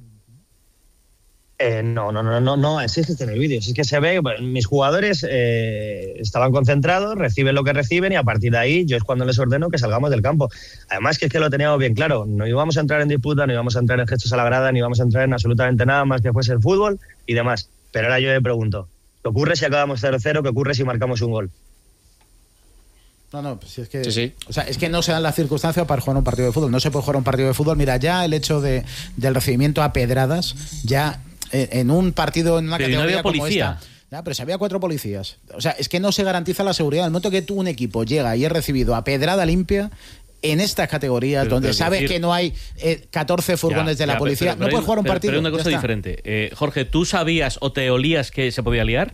Speaker 8: Eh, no, no, no, no, no, es que está en el vídeo, es que se ve, mis jugadores eh, estaban concentrados, reciben lo que reciben y a partir de ahí yo es cuando les ordeno que salgamos del campo. Además que es que lo teníamos bien claro, no íbamos a entrar en disputa, no íbamos a entrar en gestos a la grada, ni íbamos a entrar en absolutamente nada más que fuese el fútbol y demás. Pero ahora yo le pregunto, ¿qué ocurre si acabamos cero cero? ¿Qué ocurre si marcamos un gol?
Speaker 2: No, no, pues es que,
Speaker 7: Sí, sí.
Speaker 2: O sea, es que no se dan las circunstancias para jugar un partido de fútbol. No se puede jugar un partido de fútbol. Mira, ya el hecho de, del recibimiento a pedradas, ya en, en un partido, en una
Speaker 3: Pero no
Speaker 2: categoría
Speaker 3: había
Speaker 2: como
Speaker 3: policía.
Speaker 2: esta. Ya, pero si había cuatro policías. O sea, es que no se garantiza la seguridad. El momento que tú, un equipo, llega y es recibido a pedrada limpia, en estas categorías,
Speaker 3: Pero,
Speaker 2: donde
Speaker 3: pero
Speaker 2: sabes
Speaker 3: decir-
Speaker 2: que no hay eh, catorce furgones
Speaker 3: Ya,
Speaker 2: de la
Speaker 3: ya,
Speaker 2: policía,
Speaker 3: pero- pero
Speaker 2: no
Speaker 3: hay-
Speaker 2: puedes jugar un
Speaker 3: pero-
Speaker 2: partido.
Speaker 3: Pero hay una
Speaker 2: ya
Speaker 3: cosa
Speaker 2: está.
Speaker 3: diferente. Eh, Jorge, ¿tú sabías o te olías que se podía liar?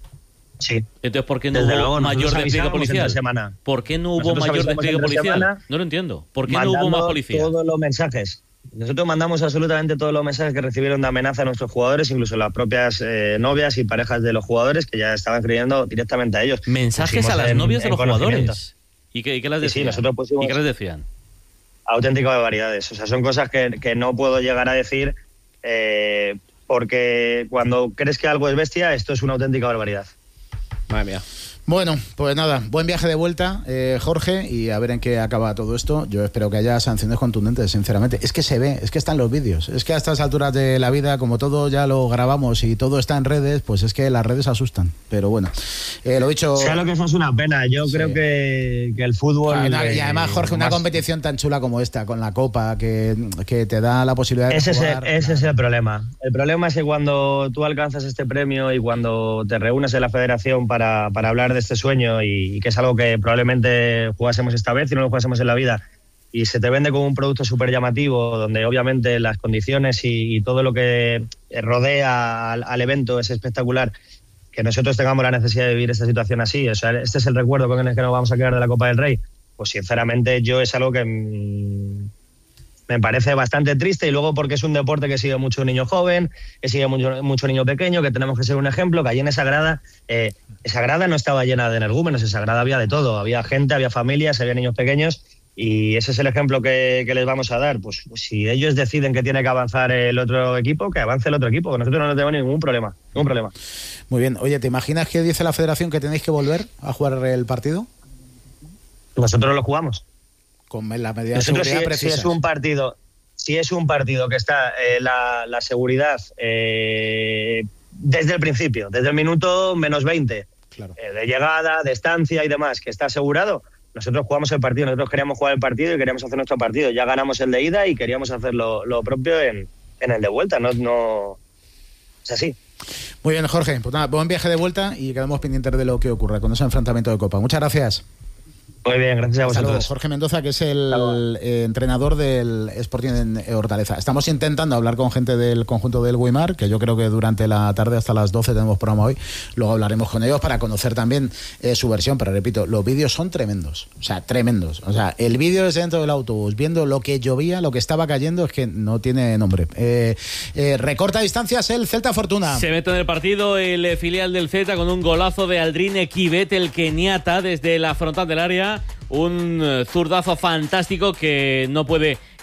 Speaker 8: Sí.
Speaker 3: Entonces, ¿por qué no
Speaker 8: Desde
Speaker 3: hubo
Speaker 8: luego,
Speaker 3: mayor
Speaker 8: nosotros
Speaker 3: despliegue
Speaker 8: avisábamos
Speaker 3: policial?
Speaker 8: entre semana.
Speaker 3: ¿Por qué no hubo
Speaker 8: Nosotros
Speaker 3: mayor
Speaker 8: avisamos
Speaker 3: despliegue
Speaker 8: entre
Speaker 3: policial?
Speaker 8: semana,
Speaker 3: No lo entiendo. ¿Por qué no
Speaker 8: mandando
Speaker 3: hubo más policía?
Speaker 8: todos los mensajes. Nosotros mandamos absolutamente todos los mensajes que recibieron de amenaza a nuestros jugadores, incluso las propias eh, novias y parejas de los jugadores que ya estaban escribiendo directamente a ellos.
Speaker 3: Mensajes
Speaker 8: Pusimos
Speaker 3: a las
Speaker 8: en-
Speaker 3: novias de
Speaker 8: en
Speaker 3: los
Speaker 8: conocimiento.
Speaker 3: jugadores. ¿Y qué, y qué las
Speaker 8: Sí, sí,
Speaker 3: decían?
Speaker 8: nosotros pusimos-
Speaker 3: ¿Y qué les decían?
Speaker 8: Auténticas barbaridades. O sea, son cosas que, que no puedo llegar a decir eh, porque cuando crees que algo es bestia, esto es una auténtica barbaridad.
Speaker 7: Madre mía.
Speaker 2: Bueno, pues nada, buen viaje de vuelta, eh, Jorge, y a ver en qué acaba todo esto. Yo espero que haya sanciones contundentes, sinceramente. Es que se ve, es que están los vídeos. Es que a estas alturas de la vida, como todo ya lo grabamos y todo está en redes, pues es que las redes asustan. Pero bueno, eh, lo dicho...
Speaker 8: Sea lo que eso es una pena. Yo
Speaker 2: Sí.
Speaker 8: creo que, que el fútbol...
Speaker 2: Ah, no, y
Speaker 8: eh,
Speaker 2: además, Jorge, una
Speaker 8: más-
Speaker 2: competición tan chula como esta, con la Copa, que, que te da la posibilidad de
Speaker 8: Ese,
Speaker 2: jugar...
Speaker 8: es, el, ese es el problema. El problema es que cuando tú alcanzas este premio y cuando te reúnes en la federación para, para hablar de este sueño y, y que es algo que probablemente jugásemos esta vez y no lo jugásemos en la vida, y se te vende como un producto súper llamativo, donde obviamente las condiciones y, y todo lo que rodea al, al evento es espectacular, que nosotros tengamos la necesidad de vivir esta situación así, o sea, este es el recuerdo con el que nos vamos a quedar de la Copa del Rey, pues sinceramente yo es algo que... Mmm, me parece bastante triste, y luego porque es un deporte que sigue mucho niño joven, que sigue mucho, mucho niño pequeño, que tenemos que ser un ejemplo, que allí en esa grada, eh, esa grada no estaba llena de energúmenos, esa grada había de todo, había gente, había familias, había niños pequeños, y ese es el ejemplo que, que les vamos a dar. Pues, pues si ellos deciden que tiene que avanzar el otro equipo, que avance el otro equipo, que nosotros no tenemos ningún problema, ningún problema.
Speaker 2: Muy bien. Oye, ¿te imaginas que dice la federación que tenéis que volver a jugar el partido?
Speaker 8: Nosotros lo jugamos.
Speaker 2: Con la medida de
Speaker 8: Nosotros
Speaker 2: seguridad
Speaker 8: si, si
Speaker 2: precisa.
Speaker 8: es un partido, si es un partido que está eh, la, la seguridad eh, desde el principio, desde el minuto menos veinte,
Speaker 2: Claro.
Speaker 8: eh, de llegada, de estancia y demás, que está asegurado, nosotros jugamos el partido, nosotros queríamos jugar el partido y queríamos hacer nuestro partido. Ya ganamos el de ida y queríamos hacer lo, lo propio en, en el de vuelta, no, no es así.
Speaker 2: Muy bien, Jorge. Pues nada, buen viaje de vuelta y quedamos pendientes de lo que ocurra con ese enfrentamiento de Copa. Muchas gracias.
Speaker 8: Muy bien, gracias a
Speaker 2: Hasta luego.
Speaker 8: vosotros.
Speaker 2: Jorge Mendoza, que es el eh, entrenador del Sporting en Hortaleza. Estamos intentando hablar con gente del conjunto del Guimar, que yo creo que durante la tarde hasta las doce tenemos programa hoy. Luego hablaremos con ellos para conocer también eh, su versión. Pero repito, los vídeos son tremendos. O sea, tremendos. O sea, el vídeo desde dentro del autobús, viendo lo que llovía, lo que estaba cayendo, es que no tiene nombre. Eh, eh, recorta distancias el Celta Fortuna.
Speaker 3: Se mete en el partido el eh, filial del Celta con un golazo de Aldrin Equibet, el keniata, desde la frontal del área. Un eh, zurdazo fantástico que no puede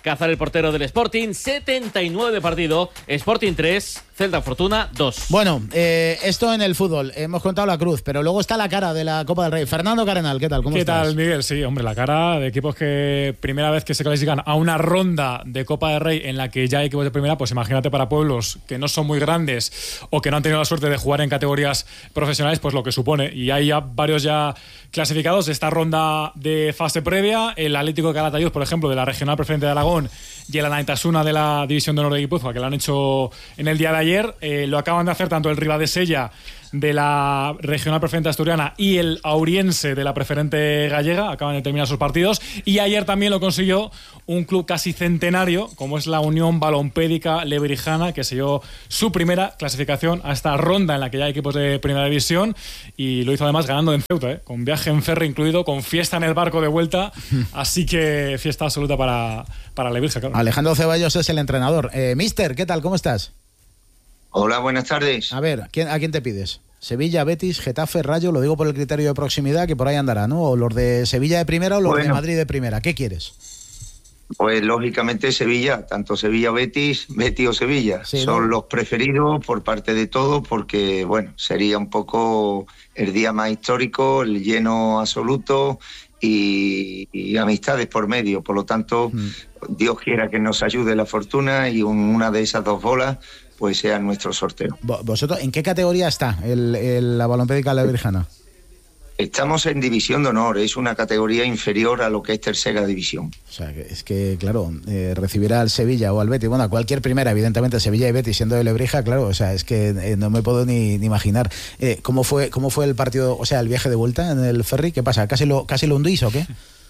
Speaker 3: Cazar, el portero del Sporting. setenta y nueve de partido. Sporting tres, Celta Fortuna dos.
Speaker 2: Bueno, eh, esto en el fútbol. Hemos contado la cruz, pero luego está la cara de la Copa del Rey. Fernando Carenal, ¿qué tal? ¿Cómo
Speaker 9: ¿Qué
Speaker 2: estás?
Speaker 9: tal, Miguel? Sí, hombre, la cara de equipos que primera vez que se clasifican a una ronda de Copa del Rey en la que ya hay equipos de primera, pues imagínate para pueblos que no son muy grandes o que no han tenido la suerte de jugar en categorías profesionales, pues lo que supone. Y hay ya varios ya clasificados de esta ronda de fase previa. El Atlético de Calatayud, por ejemplo, de la Regional Preferente de Aragón, y el Anaitasuna de la División de Honor de Guipúzcoa, que lo han hecho en el día de ayer. Eh, lo acaban de hacer tanto el Ribadesella de la Regional Preferente Asturiana y el Auriense de la Preferente Gallega. Acaban de terminar sus partidos. Y ayer también lo consiguió un club casi centenario, como es la Unión Balompédica Lebrijana, que selló su primera clasificación a esta ronda en la que ya hay equipos de Primera División, y lo hizo además ganando en Ceuta, ¿eh? Con viaje en ferry incluido, con fiesta en el barco de vuelta. Así que fiesta absoluta para, para Lebrija, claro.
Speaker 2: Alejandro Ceballos es el entrenador. Eh, Mister, ¿qué tal? ¿Cómo estás?
Speaker 10: Hola, buenas tardes.
Speaker 2: A ver, ¿quién, ¿a quién te pides? Sevilla, Betis, Getafe, Rayo, lo digo por el criterio de proximidad, que por ahí andará, ¿no? O los de Sevilla de primera o los bueno, de Madrid de primera. ¿Qué quieres?
Speaker 10: Pues lógicamente Sevilla, tanto Sevilla o Betis, Betis o Sevilla. Sí, son ¿no? los preferidos por parte de todos, porque, bueno, sería un poco el día más histórico, el lleno absoluto y, y amistades por medio. Por lo tanto, mm. Dios quiera que nos ayude la fortuna y un, una de esas dos bolas pues sea nuestro sorteo.
Speaker 2: ¿Vosotros en qué categoría está el, el, la Balompédica Lebrijana?
Speaker 10: Estamos en división de honor, es una categoría inferior a lo que es tercera división.
Speaker 2: O sea, es que, claro, eh, recibir al Sevilla o al Betis, bueno, a cualquier primera, evidentemente Sevilla y Betis siendo de Lebrija, claro, o sea, es que eh, no me puedo ni, ni imaginar. Eh, ¿cómo fue cómo fue el partido, o sea, el viaje de vuelta en el ferry? ¿Qué pasa? ¿Casi lo, casi lo hundís o qué?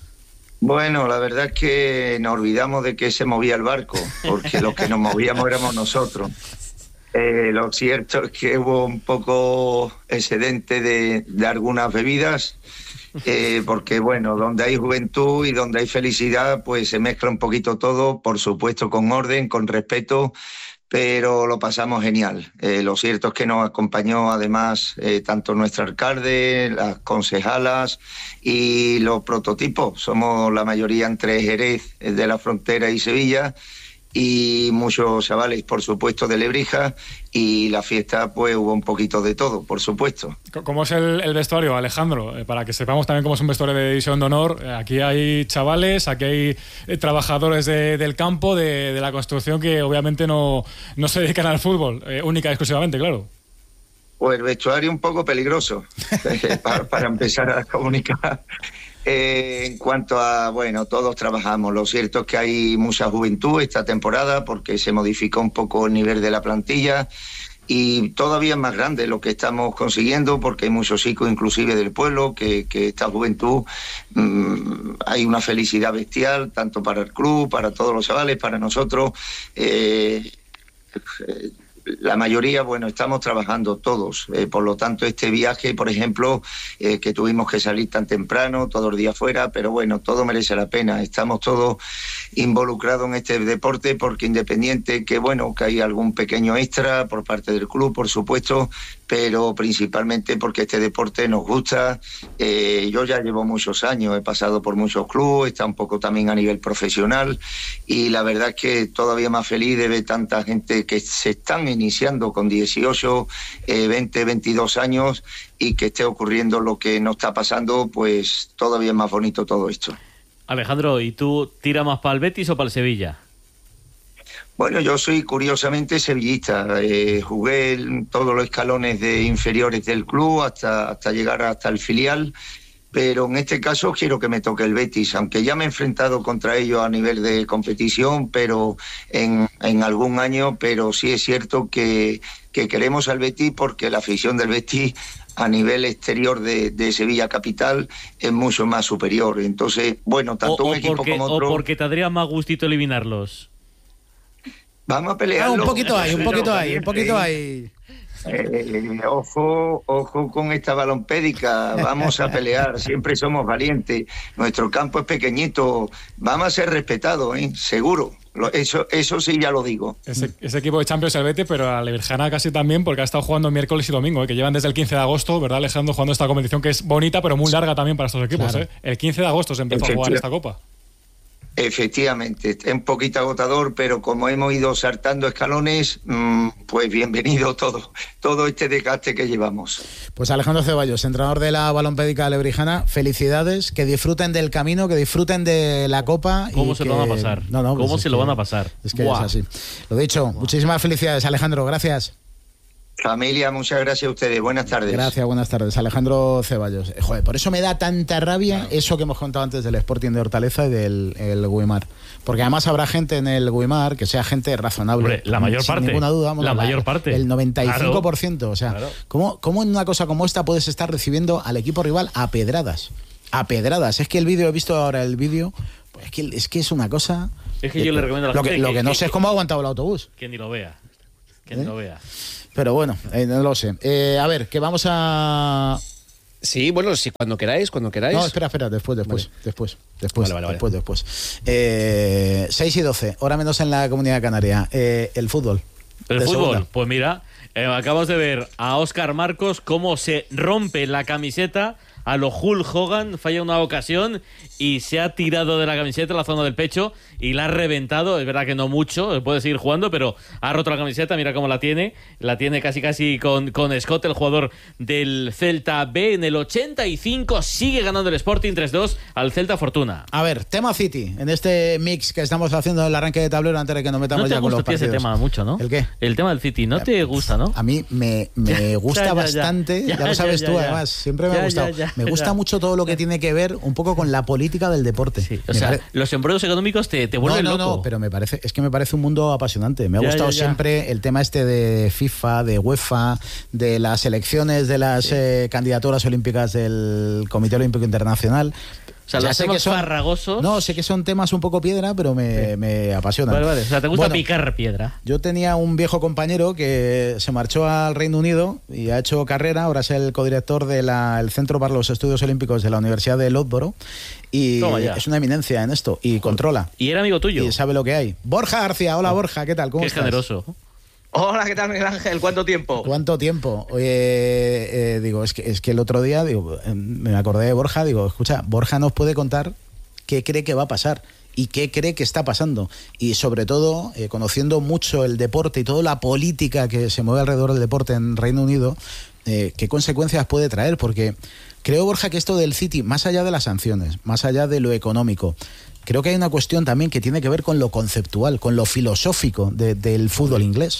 Speaker 10: Bueno, la verdad es que nos olvidamos de que se movía el barco, porque los que nos movíamos éramos nosotros. Eh, lo cierto es que hubo un poco excedente de, de algunas bebidas, eh, porque bueno, donde hay juventud y donde hay felicidad, pues se mezcla un poquito todo, por supuesto con orden, con respeto, pero lo pasamos genial. Eh, lo cierto es que nos acompañó además eh, tanto nuestro alcalde, las concejalas y los prototipos. Somos la mayoría entre Jerez de la Frontera y Sevilla, y muchos chavales, por supuesto, de Lebrija, y la fiesta, pues hubo un poquito de todo, por supuesto.
Speaker 9: ¿Cómo es el, el vestuario, Alejandro? Eh, para que sepamos también cómo es un vestuario de división de honor. Eh, aquí hay chavales, aquí hay eh, trabajadores de, del campo, de, de la construcción, que obviamente no, no se dedican al fútbol, eh, única y exclusivamente, claro.
Speaker 10: Pues el vestuario un poco peligroso, para, para empezar a comunicar. Eh, en cuanto a, bueno, todos trabajamos. Lo cierto es que hay mucha juventud esta temporada porque se modificó un poco el nivel de la plantilla y todavía es más grande lo que estamos consiguiendo porque hay muchos chicos inclusive del pueblo que, que esta juventud mmm, hay una felicidad bestial tanto para el club, para todos los chavales, para nosotros. Eh, eh, La mayoría, bueno, estamos trabajando todos. Eh, por lo tanto, este viaje, por ejemplo, eh, que tuvimos que salir tan temprano, todos los días fuera, pero bueno, todo merece la pena. Estamos todos involucrados en este deporte porque independiente que, bueno, que hay algún pequeño extra por parte del club, por supuesto, pero principalmente porque este deporte nos gusta. Eh, yo ya llevo muchos años, he pasado por muchos clubes, está un poco también a nivel profesional y la verdad es que todavía más feliz de ver tanta gente que se están iniciando con dieciocho, eh, veinte, veintidós años y que esté ocurriendo lo que nos está pasando, pues todavía es más bonito todo esto.
Speaker 3: Alejandro, ¿y tú tiras más para el Betis o para el Sevilla?
Speaker 10: Bueno, yo soy curiosamente sevillista. Eh, jugué en todos los escalones de inferiores del club hasta, hasta llegar hasta el filial, pero en este caso quiero que me toque el Betis, aunque ya me he enfrentado contra ellos a nivel de competición, pero en, en algún año, pero sí es cierto que, que queremos al Betis porque la afición del Betis a nivel exterior de, de Sevilla capital es mucho más superior. Entonces, bueno, tanto
Speaker 3: o,
Speaker 10: un
Speaker 3: o
Speaker 10: equipo
Speaker 3: porque,
Speaker 10: como otro...
Speaker 3: O porque te daría más gustito eliminarlos.
Speaker 10: Vamos a pelear.
Speaker 2: Ah, un poquito ahí, un poquito ahí, un poquito ahí.
Speaker 10: Eh, ojo, ojo con esta balompédica, vamos a pelear, siempre somos valientes, nuestro campo es pequeñito, vamos a ser respetados, ¿eh? Seguro, eso, eso sí ya lo digo.
Speaker 9: Ese, ese equipo de Champions es el Betis, pero a la Lebrija casi también, porque ha estado jugando miércoles y domingo, ¿eh? Que llevan desde el quince de agosto, ¿verdad, Alejandro? Jugando esta competición que es bonita, pero muy larga también para estos equipos, claro. ¿eh? El quince de agosto se empezó a jugar esta copa.
Speaker 10: Efectivamente, es un poquito agotador, pero como hemos ido saltando escalones, mmm, pues bienvenido todo, todo este desgaste que llevamos.
Speaker 2: Pues Alejandro Ceballos, entrenador de la Balompédica Lebrijana, felicidades, que disfruten del camino, que disfruten de la Copa.
Speaker 3: ¿Cómo
Speaker 2: y
Speaker 3: se
Speaker 2: que...
Speaker 3: lo van a pasar?
Speaker 2: No, no,
Speaker 3: ¿Cómo
Speaker 2: pues
Speaker 3: se
Speaker 2: es
Speaker 3: lo
Speaker 2: que,
Speaker 3: van a pasar?
Speaker 2: Es que
Speaker 3: Buah.
Speaker 2: es así. Lo dicho,
Speaker 3: Buah.
Speaker 2: muchísimas felicidades, Alejandro, gracias.
Speaker 10: Familia, muchas gracias a ustedes. Buenas tardes.
Speaker 2: Gracias, buenas tardes. Alejandro Ceballos. Eh, Joder, por eso me da tanta rabia claro. eso que hemos contado antes del Sporting de Hortaleza y del el Guimar. Porque además habrá gente en el Guimar que sea gente razonable.
Speaker 3: Hombre, la mayor
Speaker 2: sin
Speaker 3: parte.
Speaker 2: ninguna duda. Bueno,
Speaker 3: la, la mayor parte.
Speaker 2: El noventa y cinco por ciento.
Speaker 3: Claro.
Speaker 2: O sea,
Speaker 3: Claro.
Speaker 2: ¿cómo, ¿cómo en una cosa como esta puedes estar recibiendo al equipo rival a pedradas? A pedradas. Es que el vídeo, he visto ahora el vídeo, pues es, que, es que es una cosa...
Speaker 3: Es que yo eh, le recomiendo a la
Speaker 2: lo
Speaker 3: gente
Speaker 2: que, Lo
Speaker 3: que,
Speaker 2: que no
Speaker 3: que,
Speaker 2: sé es cómo ha aguantado el autobús.
Speaker 3: Que ni lo vea. Que
Speaker 2: ¿Eh?
Speaker 3: ni lo vea.
Speaker 2: Pero bueno, eh, no lo sé. Eh, a ver, que vamos a...
Speaker 7: Sí, bueno, sí, cuando queráis, cuando queráis.
Speaker 2: No, espera, espera, después, después,
Speaker 7: vale.
Speaker 2: después, después,
Speaker 7: vale, vale,
Speaker 2: después,
Speaker 7: vale.
Speaker 2: después. Eh, seis y doce, hora menos en la Comunidad Canaria. Eh, el fútbol.
Speaker 3: El
Speaker 2: de
Speaker 3: fútbol,
Speaker 2: segunda.
Speaker 3: pues mira, eh, acabamos de ver a Óscar Marcos cómo se rompe la camiseta a lo Hulk Hogan, falla una ocasión y se ha tirado de la camiseta a la zona del pecho y la ha reventado. Es verdad que no mucho, puede seguir jugando, pero ha roto la camiseta, mira cómo la tiene. La tiene casi casi con, con Scott, el jugador del Celta B. En el ochenta y cinco sigue ganando el Sporting tres dos al Celta Fortuna.
Speaker 2: A ver, tema City, en este mix que estamos haciendo en el arranque de tablero antes de que nos metamos
Speaker 3: no
Speaker 2: ya con los
Speaker 3: partidos. No te gusta ese tema mucho, ¿no?
Speaker 2: ¿El qué?
Speaker 3: El tema del City, ¿no
Speaker 2: ya,
Speaker 3: te gusta, no?
Speaker 2: A mí me, me gusta
Speaker 3: ya, ya,
Speaker 2: bastante, ya,
Speaker 3: ya,
Speaker 2: ya lo sabes
Speaker 3: ya,
Speaker 2: tú
Speaker 3: ya,
Speaker 2: además, siempre me
Speaker 3: ya,
Speaker 2: ha gustado.
Speaker 3: Ya, ya,
Speaker 2: me gusta
Speaker 3: ya.
Speaker 2: mucho todo lo que tiene que ver un poco con la política del deporte.
Speaker 3: Sí, o sea,
Speaker 2: pare...
Speaker 3: los embrollos económicos te, te vuelven
Speaker 2: no, no,
Speaker 3: loco.
Speaker 2: No, pero me parece, es que me parece un mundo apasionante. Me ha
Speaker 3: ya,
Speaker 2: gustado
Speaker 3: ya, ya.
Speaker 2: siempre el tema este de FIFA, de UEFA, de las elecciones de las sí. eh, candidaturas olímpicas del Comité Olímpico Internacional.
Speaker 3: O sea, los temas farragosos.
Speaker 2: No, sé que son temas un poco piedra, pero me, sí. me apasionan.
Speaker 3: Vale, vale. O sea, te gusta
Speaker 2: bueno,
Speaker 3: picar piedra.
Speaker 2: Yo tenía un viejo compañero que se marchó al Reino Unido y ha hecho carrera. Ahora es el codirector del Centro para los Estudios Olímpicos de la Universidad de Loughborough. Y es una eminencia en esto. Y controla.
Speaker 3: Y era amigo tuyo.
Speaker 2: Y sabe lo que hay. Borja García. Hola, Borja. ¿Qué tal? ¿Cómo
Speaker 3: Qué
Speaker 2: estás?
Speaker 3: generoso.
Speaker 11: Hola, ¿qué tal, Miguel Ángel? ¿Cuánto tiempo?
Speaker 2: ¿Cuánto tiempo? Oye, eh, digo, es que, es que el otro día digo, eh, me acordé de Borja. Digo, escucha, Borja nos puede contar qué cree que va a pasar y qué cree que está pasando. Y sobre todo, eh, conociendo mucho el deporte y toda la política que se mueve alrededor del deporte en Reino Unido, eh, qué consecuencias puede traer. Porque creo, Borja, que esto del City, más allá de las sanciones, más allá de lo económico, creo que hay una cuestión también que tiene que ver con lo conceptual, con lo filosófico de, del fútbol inglés.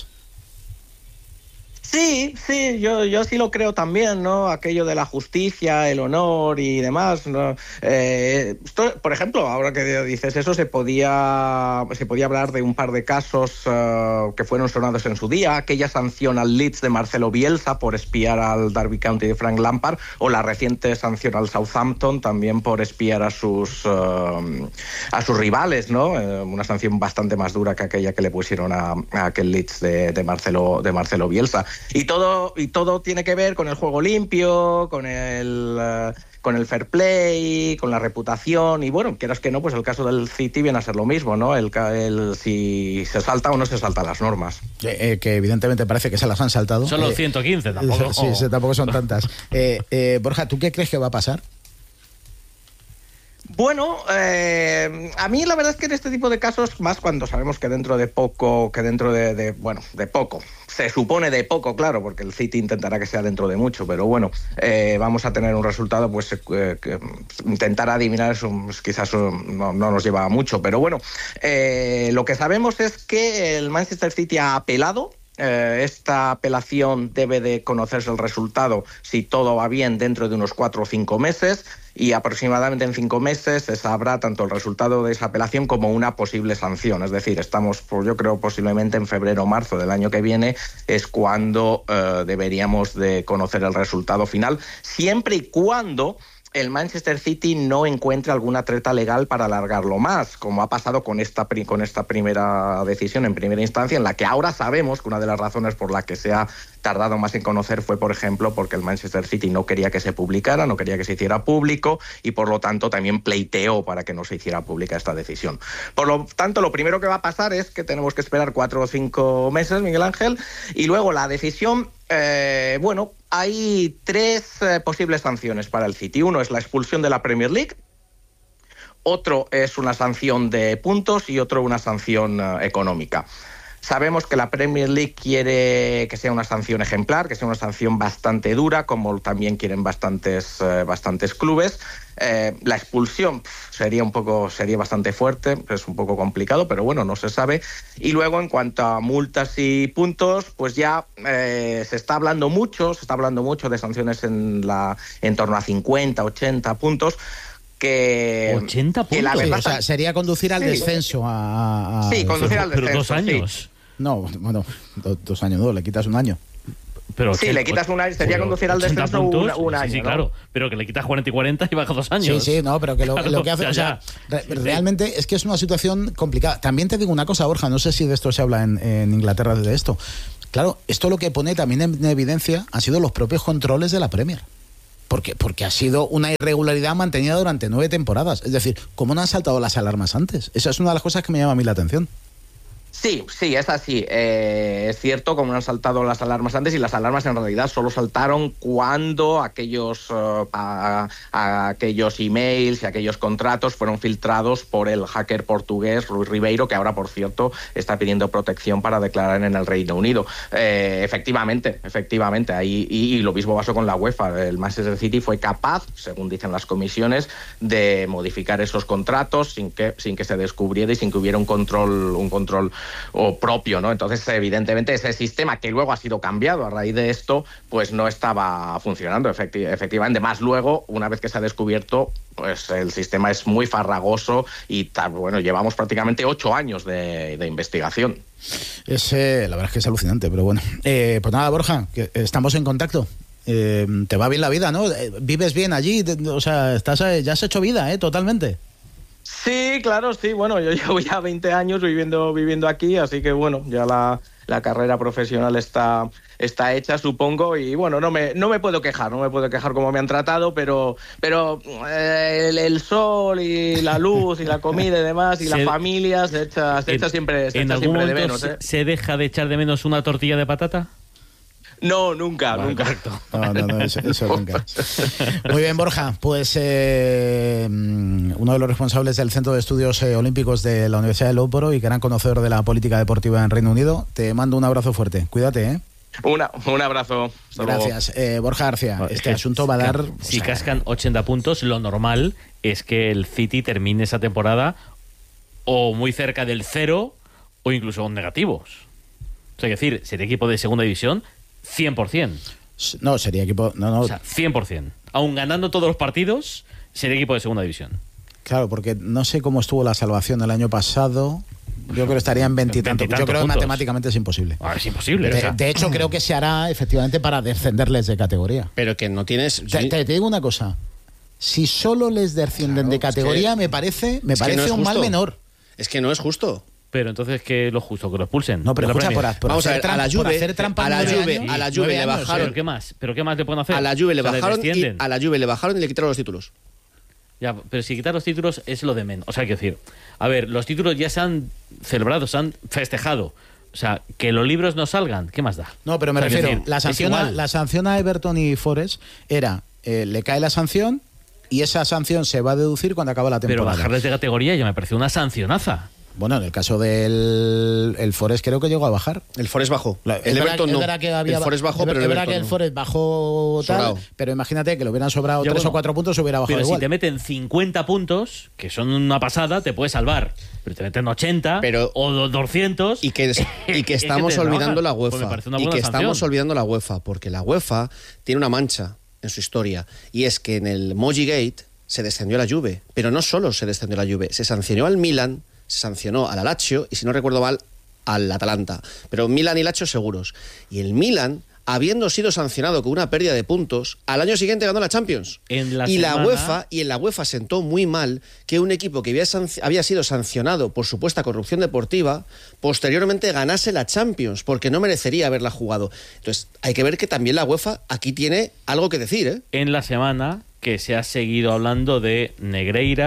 Speaker 11: Sí, sí, yo, yo sí lo creo también, ¿no? Aquello de la justicia, el honor y demás, ¿no? Eh, esto, por ejemplo, ahora que dices eso, se podía, se podía hablar de un par de casos uh, que fueron sonados en su día, aquella sanción al Leeds de Marcelo Bielsa por espiar al Derby County de Frank Lampard, o la reciente sanción al Southampton también por espiar a sus, uh, a sus rivales, ¿no? Eh, una sanción bastante más dura que aquella que le pusieron a, a aquel Leeds de, de, Marcelo, de Marcelo Bielsa. Y todo, y todo tiene que ver con el juego limpio, con el, uh, con el fair play, con la reputación. Y bueno, quieras que no, pues el caso del City viene a ser lo mismo, ¿no? El, el si se salta o no se saltan las normas.
Speaker 2: Eh, eh, que evidentemente parece que se las han saltado.
Speaker 3: Son los
Speaker 2: eh,
Speaker 3: ciento quince, tampoco.
Speaker 2: Sí, sí, tampoco son tantas. Eh, eh, Borja, ¿tú qué crees que va a pasar?
Speaker 11: Bueno, eh, a mí la verdad es que en este tipo de casos, más cuando sabemos que dentro de poco, que dentro de, de, bueno, de poco, se supone de poco, claro, porque el City intentará que sea dentro de mucho, pero bueno, eh, vamos a tener un resultado, pues eh, que intentar adivinar eso, pues, quizás no, no nos lleva a mucho, pero bueno, eh, lo que sabemos es que el Manchester City ha apelado. Eh, esta apelación debe de conocerse el resultado, si todo va bien, dentro de unos cuatro o cinco meses, y aproximadamente en cinco meses se sabrá tanto el resultado de esa apelación como una posible sanción. Es decir, estamos, pues, yo creo, posiblemente en febrero o marzo del año que viene es cuando eh, deberíamos de conocer el resultado final, siempre y cuando el Manchester City no encuentre alguna treta legal para alargarlo más, como ha pasado con esta, con esta primera decisión en primera instancia, en la que ahora sabemos que una de las razones por la que se ha tardado más en conocer fue, por ejemplo, porque el Manchester City no quería que se publicara, no quería que se hiciera público y, por lo tanto, también pleiteó para que no se hiciera pública esta decisión. Por lo tanto, lo primero que va a pasar es que tenemos que esperar cuatro o cinco meses, Miguel Ángel, y luego la decisión, eh, bueno, hay tres eh, posibles sanciones para el City. Uno es la expulsión de la Premier League, otro es una sanción de puntos y otro una sanción uh, económica. Sabemos que la Premier League quiere que sea una sanción ejemplar, que sea una sanción bastante dura, como también quieren bastantes, eh, bastantes clubes. Eh, la expulsión pff, sería un poco, sería bastante fuerte, es un poco complicado, pero bueno, no se sabe. Y luego, en cuanto a multas y puntos, pues ya eh, se está hablando mucho, se está hablando mucho de sanciones en la, en torno a cincuenta, ochenta puntos. Que
Speaker 3: ochenta puntos.
Speaker 11: Que la verdad,
Speaker 2: sí, o sea, sería conducir al
Speaker 11: sí.
Speaker 2: descenso a, a...
Speaker 11: Sí, conducir al descenso.
Speaker 3: Pero dos años.
Speaker 11: Sí.
Speaker 2: No, bueno, do, dos años, no, le quitas un año.
Speaker 3: Pero
Speaker 11: sí, le quitas un año, sería conducir al descenso un, un año.
Speaker 3: Sí, sí,
Speaker 11: ¿no?
Speaker 3: claro, pero que le quitas cuarenta y cuarenta y baja dos años.
Speaker 2: Sí, sí, no, pero que lo,
Speaker 3: claro,
Speaker 2: lo que hace,
Speaker 3: ya,
Speaker 2: o sea,
Speaker 3: ya.
Speaker 2: re, realmente es que es una situación complicada. También te digo una cosa, Borja, no sé si de esto se habla en, en Inglaterra de esto. Claro, esto lo que pone también en evidencia han sido los propios controles de la Premier. Porque, porque ha sido una irregularidad mantenida durante nueve temporadas. Es decir, ¿cómo no han saltado las alarmas antes? Esa es una de las cosas que me llama a mí la atención.
Speaker 11: Sí, sí, es así. Eh, es cierto, como han saltado las alarmas antes, y las alarmas en realidad solo saltaron cuando aquellos, uh, a, a aquellos emails y aquellos contratos fueron filtrados por el hacker portugués Rui Ribeiro, que ahora, por cierto, está pidiendo protección para declarar en el Reino Unido. Eh, efectivamente, efectivamente, ahí y, y lo mismo pasó con la UEFA. El Manchester City fue capaz, según dicen las comisiones, de modificar esos contratos sin que, sin que se descubriera y sin que hubiera un control, un control o propio, ¿no? Entonces, evidentemente, ese sistema que luego ha sido cambiado a raíz de esto, pues no estaba funcionando efecti- efectivamente. Más luego, una vez que se ha descubierto, pues el sistema es muy farragoso y tal, bueno, llevamos prácticamente ocho años de, de investigación.
Speaker 2: Es, eh, la verdad es que es alucinante, pero bueno. Eh, pues nada, Borja, que estamos en contacto. Eh, te va bien la vida, ¿no? Vives bien allí, o sea, estás, ya has hecho vida, ¿eh? Totalmente.
Speaker 11: Sí, claro, sí. Bueno, yo llevo ya veinte años viviendo viviendo aquí, así que bueno, ya la, la carrera profesional está, está hecha, supongo, y bueno, no me, no me puedo quejar, no me puedo quejar como me han tratado, pero, pero eh, el, el sol y la luz y la comida y demás, y
Speaker 3: se,
Speaker 11: la familia se echa, se echa siempre, se
Speaker 3: ¿En
Speaker 11: echa
Speaker 3: algún
Speaker 11: siempre de
Speaker 3: momento
Speaker 11: menos. ¿eh?
Speaker 3: se deja de echar de menos una tortilla de patata?
Speaker 11: No, nunca,
Speaker 3: vale,
Speaker 11: nunca.
Speaker 3: Correcto.
Speaker 2: No, no, no, eso, eso nunca. Muy bien, Borja. Pues eh, uno de los responsables del Centro de Estudios eh, Olímpicos de la Universidad de Loughborough y gran conocedor de la política deportiva en Reino Unido, te mando un abrazo fuerte. Cuídate, ¿eh?
Speaker 11: Una, un abrazo. Hasta
Speaker 2: Gracias. Eh, Borja García,
Speaker 3: Bueno,
Speaker 2: este
Speaker 3: es
Speaker 2: asunto va a dar...
Speaker 3: Si cascan ochenta puntos, lo normal es que el City termine esa temporada o muy cerca del cero o incluso con negativos. O sea, es decir, ser equipo de segunda división, cien por ciento.
Speaker 2: No, sería equipo... No, no.
Speaker 3: O sea, cien por ciento. Aún ganando todos los partidos, sería equipo de segunda división.
Speaker 2: Claro, porque no sé cómo estuvo la salvación el año pasado. Yo creo que estaría en veintitantos. Yo creo que matemáticamente es imposible.
Speaker 3: Ah, es imposible.
Speaker 2: De,
Speaker 3: o sea.
Speaker 2: de hecho, creo que se hará efectivamente para descenderles de categoría.
Speaker 7: Pero que no tienes...
Speaker 2: Te, te, te digo una cosa. Si solo les descienden claro, de categoría, es que, me parece, me parece no un justo. mal menor.
Speaker 7: Es que no es justo.
Speaker 3: Pero entonces, ¿qué es lo justo? ¿Que lo expulsen?
Speaker 2: No, pero escucha, por, por
Speaker 7: Vamos a ver,
Speaker 2: trampa,
Speaker 7: a la Juve,
Speaker 2: hacer trampa
Speaker 7: a la Juve,
Speaker 2: años,
Speaker 7: a la Juve le bajaron...
Speaker 3: ¿Pero qué más? ¿Pero qué más le pueden hacer?
Speaker 7: A la Juve le
Speaker 3: o sea,
Speaker 7: bajaron y a la Juve le bajaron y le quitaron los títulos.
Speaker 3: Ya, pero si quitar los títulos es lo de menos. O sea, hay que decir, a ver, los títulos ya se han celebrado, se han festejado. O sea, que los libros no salgan, ¿qué más da?
Speaker 2: No, pero me
Speaker 3: o sea,
Speaker 2: refiero,
Speaker 3: decir,
Speaker 2: la, sanción a, la sanción a Everton y Forest era, eh, le cae la sanción y esa sanción se va a deducir cuando acaba la temporada.
Speaker 3: Pero bajarles de categoría ya me pareció una sancionaza.
Speaker 2: Bueno, en el caso del el Forest creo que llegó a bajar.
Speaker 7: El Forest bajó.
Speaker 2: La,
Speaker 7: el Everton no. Que había,
Speaker 2: el
Speaker 7: Forest bajó,
Speaker 2: el,
Speaker 7: pero el
Speaker 2: Everton
Speaker 7: Everton
Speaker 2: que el
Speaker 7: no.
Speaker 2: Forest bajó tal, sobrado. Pero imagínate que le hubieran sobrado ya, tres bueno, o cuatro puntos, se hubiera bajado
Speaker 3: pero
Speaker 2: igual.
Speaker 3: Si te meten cincuenta puntos, que son una pasada, te puedes salvar. Pero te meten ochenta
Speaker 7: pero,
Speaker 3: o doscientos...
Speaker 7: Y que, y que estamos que olvidando la UEFA. Pues y que sanción. estamos olvidando la UEFA, porque la UEFA tiene una mancha en su historia, y es que en el Moji Gate se descendió la Juve, pero no solo se descendió la Juve, se sancionó al Milan, se sancionó al Lazio y, si no recuerdo mal, al Atalanta. Pero Milan y Lazio seguros. Y el Milan, habiendo sido sancionado con una pérdida de puntos, al año siguiente ganó la Champions.
Speaker 3: En la
Speaker 7: y
Speaker 3: semana...
Speaker 7: la UEFA y en la UEFA sentó muy mal que un equipo que había, sanc- había sido sancionado por supuesta corrupción deportiva, posteriormente ganase la Champions, porque no merecería haberla jugado. Entonces, hay que ver que también la UEFA aquí tiene algo que decir, ¿eh?
Speaker 3: En la semana que se ha seguido hablando de Negreira,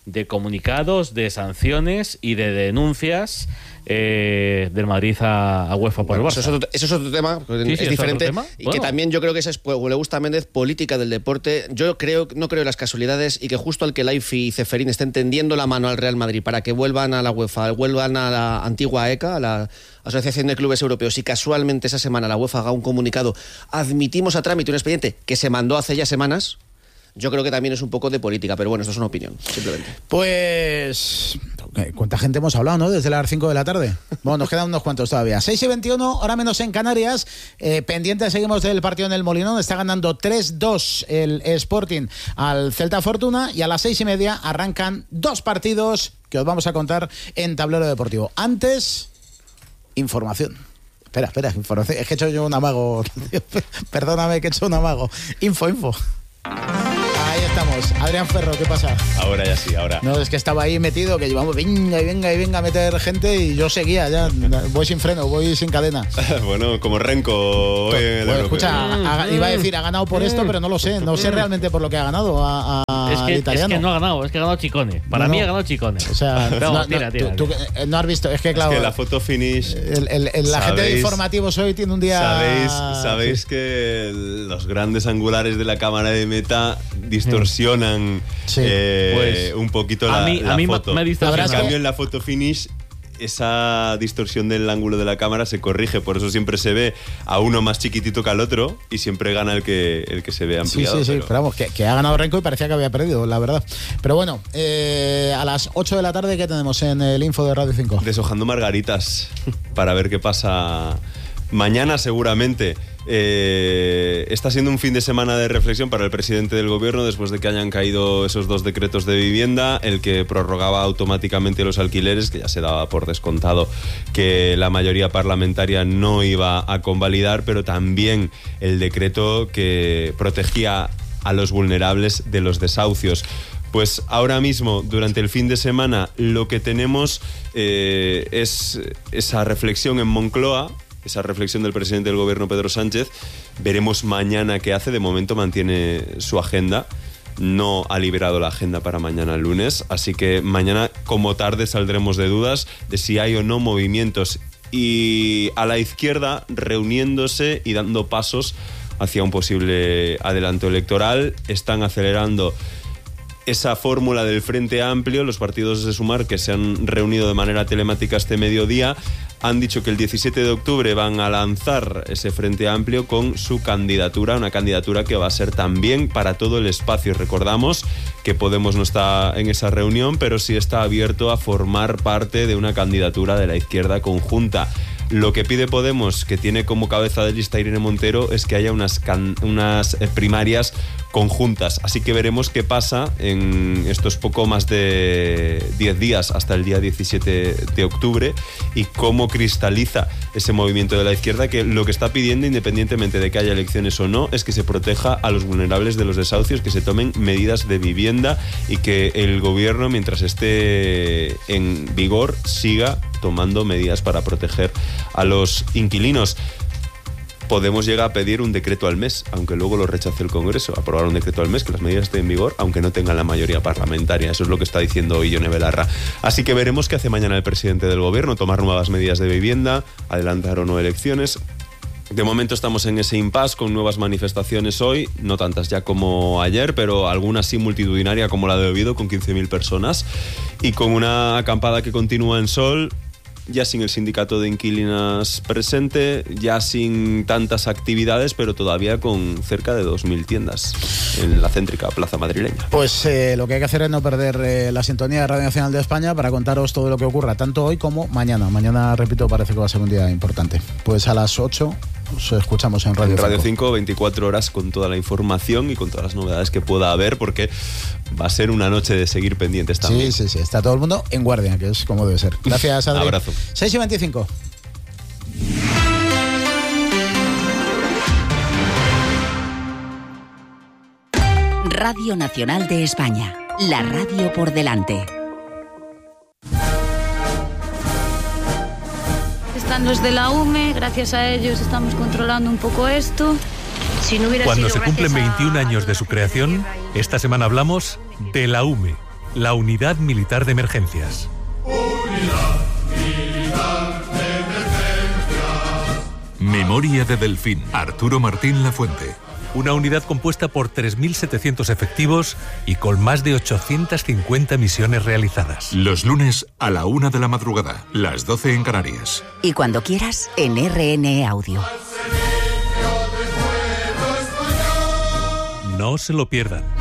Speaker 3: de comunicados, de sanciones y de denuncias eh, del Madrid a, a UEFA por
Speaker 7: bueno,
Speaker 3: el Barça.
Speaker 7: Eso es otro, eso es otro tema,
Speaker 3: Sí,
Speaker 7: es
Speaker 3: sí,
Speaker 7: diferente.
Speaker 3: ¿es otro tema?
Speaker 7: Y
Speaker 3: Bueno.
Speaker 7: que también yo creo que esa es, pues, le gusta a Méndez, política del deporte. Yo creo, no creo en las casualidades y que justo al que Laifi y Ceferín estén tendiendo la mano al Real Madrid para que vuelvan a la UEFA, vuelvan a la antigua E C A, a la Asociación de Clubes Europeos, y casualmente esa semana la UEFA haga un comunicado, admitimos a trámite un expediente que se mandó hace ya semanas. Yo creo que también es un poco de política, pero bueno, esto es una opinión, simplemente.
Speaker 2: Pues... ¿Cuánta gente hemos hablado, no? Desde las cinco de la tarde. Bueno, nos quedan unos cuantos todavía. seis y veintiuno, hora menos en Canarias. Eh, pendientes seguimos del partido en el Molinón. Está ganando tres dos el Sporting al Celta Fortuna. Y a las seis y media arrancan dos partidos que os vamos a contar en Tablero Deportivo. Antes, información. Espera, espera, información. Es que he hecho yo un amago. Perdóname que he hecho un amago. Info, info. Ahí estamos. Adrián Ferro, ¿qué pasa?
Speaker 12: Ahora ya sí, ahora.
Speaker 2: No, es que estaba ahí metido, que llevamos venga y venga y venga a meter gente y yo seguía ya. Voy sin freno, voy sin cadena.
Speaker 12: Bueno, como Renko.
Speaker 2: Bueno, escucha, ha, iba a decir ha ganado por esto, pero no lo sé. No sé realmente por lo que ha ganado a, a,
Speaker 3: es, que,
Speaker 2: al italiano.
Speaker 3: es que no ha ganado, es que ha ganado Chicone. Para
Speaker 2: no,
Speaker 3: mí
Speaker 2: no.
Speaker 3: ha ganado Chicone.
Speaker 2: O sea,
Speaker 3: no,
Speaker 2: no,
Speaker 3: tira,
Speaker 2: no,
Speaker 3: tira.
Speaker 2: Tú, tú, no has visto, es que claro.
Speaker 12: Es que la foto finish.
Speaker 2: El, el, el, la gente de informativos hoy tiene un día.
Speaker 12: Sabéis, sabéis sí. que los grandes angulares de la cámara de meta distorsionan
Speaker 2: sí.
Speaker 12: eh,
Speaker 3: pues,
Speaker 12: un poquito
Speaker 3: a
Speaker 12: la,
Speaker 3: mí,
Speaker 12: la
Speaker 3: a mí
Speaker 12: foto.
Speaker 3: Me ha distorsionado.
Speaker 12: En cambio, en la foto finish, esa distorsión del ángulo de la cámara se corrige, por eso siempre se ve a uno más chiquitito que al otro y siempre gana el que, el que se ve ampliado.
Speaker 2: Sí, sí, sí,
Speaker 12: pero...
Speaker 2: pero vamos, que, que ha ganado Renko y parecía que había perdido, la verdad. Pero bueno, eh, a las ocho de la tarde, ¿qué tenemos en el info de Radio cinco?
Speaker 12: Deshojando margaritas para ver qué pasa mañana seguramente. Eh, está siendo un fin de semana de reflexión para el presidente del gobierno después de que hayan caído esos dos decretos de vivienda, el que prorrogaba automáticamente los alquileres, que ya se daba por descontado que la mayoría parlamentaria no iba a convalidar, pero también el decreto que protegía a los vulnerables de los desahucios. Pues ahora mismo, durante el fin de semana, lo que tenemos eh, es esa reflexión en Moncloa, esa reflexión del presidente del gobierno, Pedro Sánchez. Veremos mañana qué hace. De momento mantiene su agenda. No ha liberado la agenda para mañana lunes. Así que mañana, como tarde, saldremos de dudas de si hay o no movimientos. Y a la izquierda, reuniéndose y dando pasos hacia un posible adelanto electoral. Están acelerando esa fórmula del Frente Amplio. Los partidos de Sumar, que se han reunido de manera telemática este mediodía, han dicho que el diecisiete de octubre van a lanzar ese Frente Amplio con su candidatura, una candidatura que va a ser también para todo el espacio. Recordamos que Podemos no está en esa reunión, pero sí está abierto a formar parte de una candidatura de la izquierda conjunta. Lo que pide Podemos, que tiene como cabeza de lista Irene Montero, es que haya unas, can- unas primarias conjuntas. Así que veremos qué pasa en estos poco más de diez días hasta el día diecisiete de octubre y cómo cristaliza ese movimiento de la izquierda, que lo que está pidiendo, independientemente de que haya elecciones o no, es que se proteja a los vulnerables de los desahucios, que se tomen medidas de vivienda y que el gobierno, mientras esté en vigor, siga tomando medidas para proteger a los inquilinos. Podemos llegar a pedir un decreto al mes, aunque luego lo rechace el Congreso. Aprobar un decreto al mes, que las medidas estén en vigor, aunque no tengan la mayoría parlamentaria. Eso es lo que está diciendo hoy Ione Belarra. Así que veremos qué hace mañana el presidente del gobierno, tomar nuevas medidas de vivienda, adelantar o no elecciones. De momento estamos en ese impasse con nuevas manifestaciones hoy, no tantas ya como ayer, pero algunas sí multitudinaria como la de Oviedo, con quince mil personas, y con una acampada que continúa en Sol, ya sin el sindicato de inquilinas presente, ya sin tantas actividades, pero todavía con cerca de dos mil tiendas en la céntrica plaza madrileña.
Speaker 2: Pues eh, lo que hay que hacer es no perder eh, la sintonía de Radio Nacional de España para contaros todo lo que ocurra, tanto hoy como mañana. Mañana, repito, parece que va a ser un día importante. Pues a las ocho os escuchamos en Radio
Speaker 12: En Radio
Speaker 2: cinco.
Speaker 12: cinco, veinticuatro horas con toda la información y con todas las novedades que pueda haber, porque va a ser una noche de seguir pendientes también.
Speaker 2: Sí, sí, sí. Está todo el mundo en guardia, que es como debe ser. Gracias, Adri.
Speaker 12: Abrazo.
Speaker 2: seis y veinticinco.
Speaker 13: Radio Nacional de España. La radio por delante.
Speaker 14: Están los de la U M E, gracias a ellos estamos controlando un poco esto.
Speaker 15: Si no hubiera Cuando sido se cumplen veintiún años de su creación, esta semana hablamos de la U M E, la Unidad Militar de Emergencias. Memoria de Delfín. Arturo Martín Lafuente. Una unidad compuesta por tres mil setecientos efectivos y con más de ochocientas cincuenta misiones realizadas. Los lunes a la una de la madrugada, las doce en Canarias.
Speaker 13: Y cuando quieras, en R N E Audio.
Speaker 15: No se lo pierdan.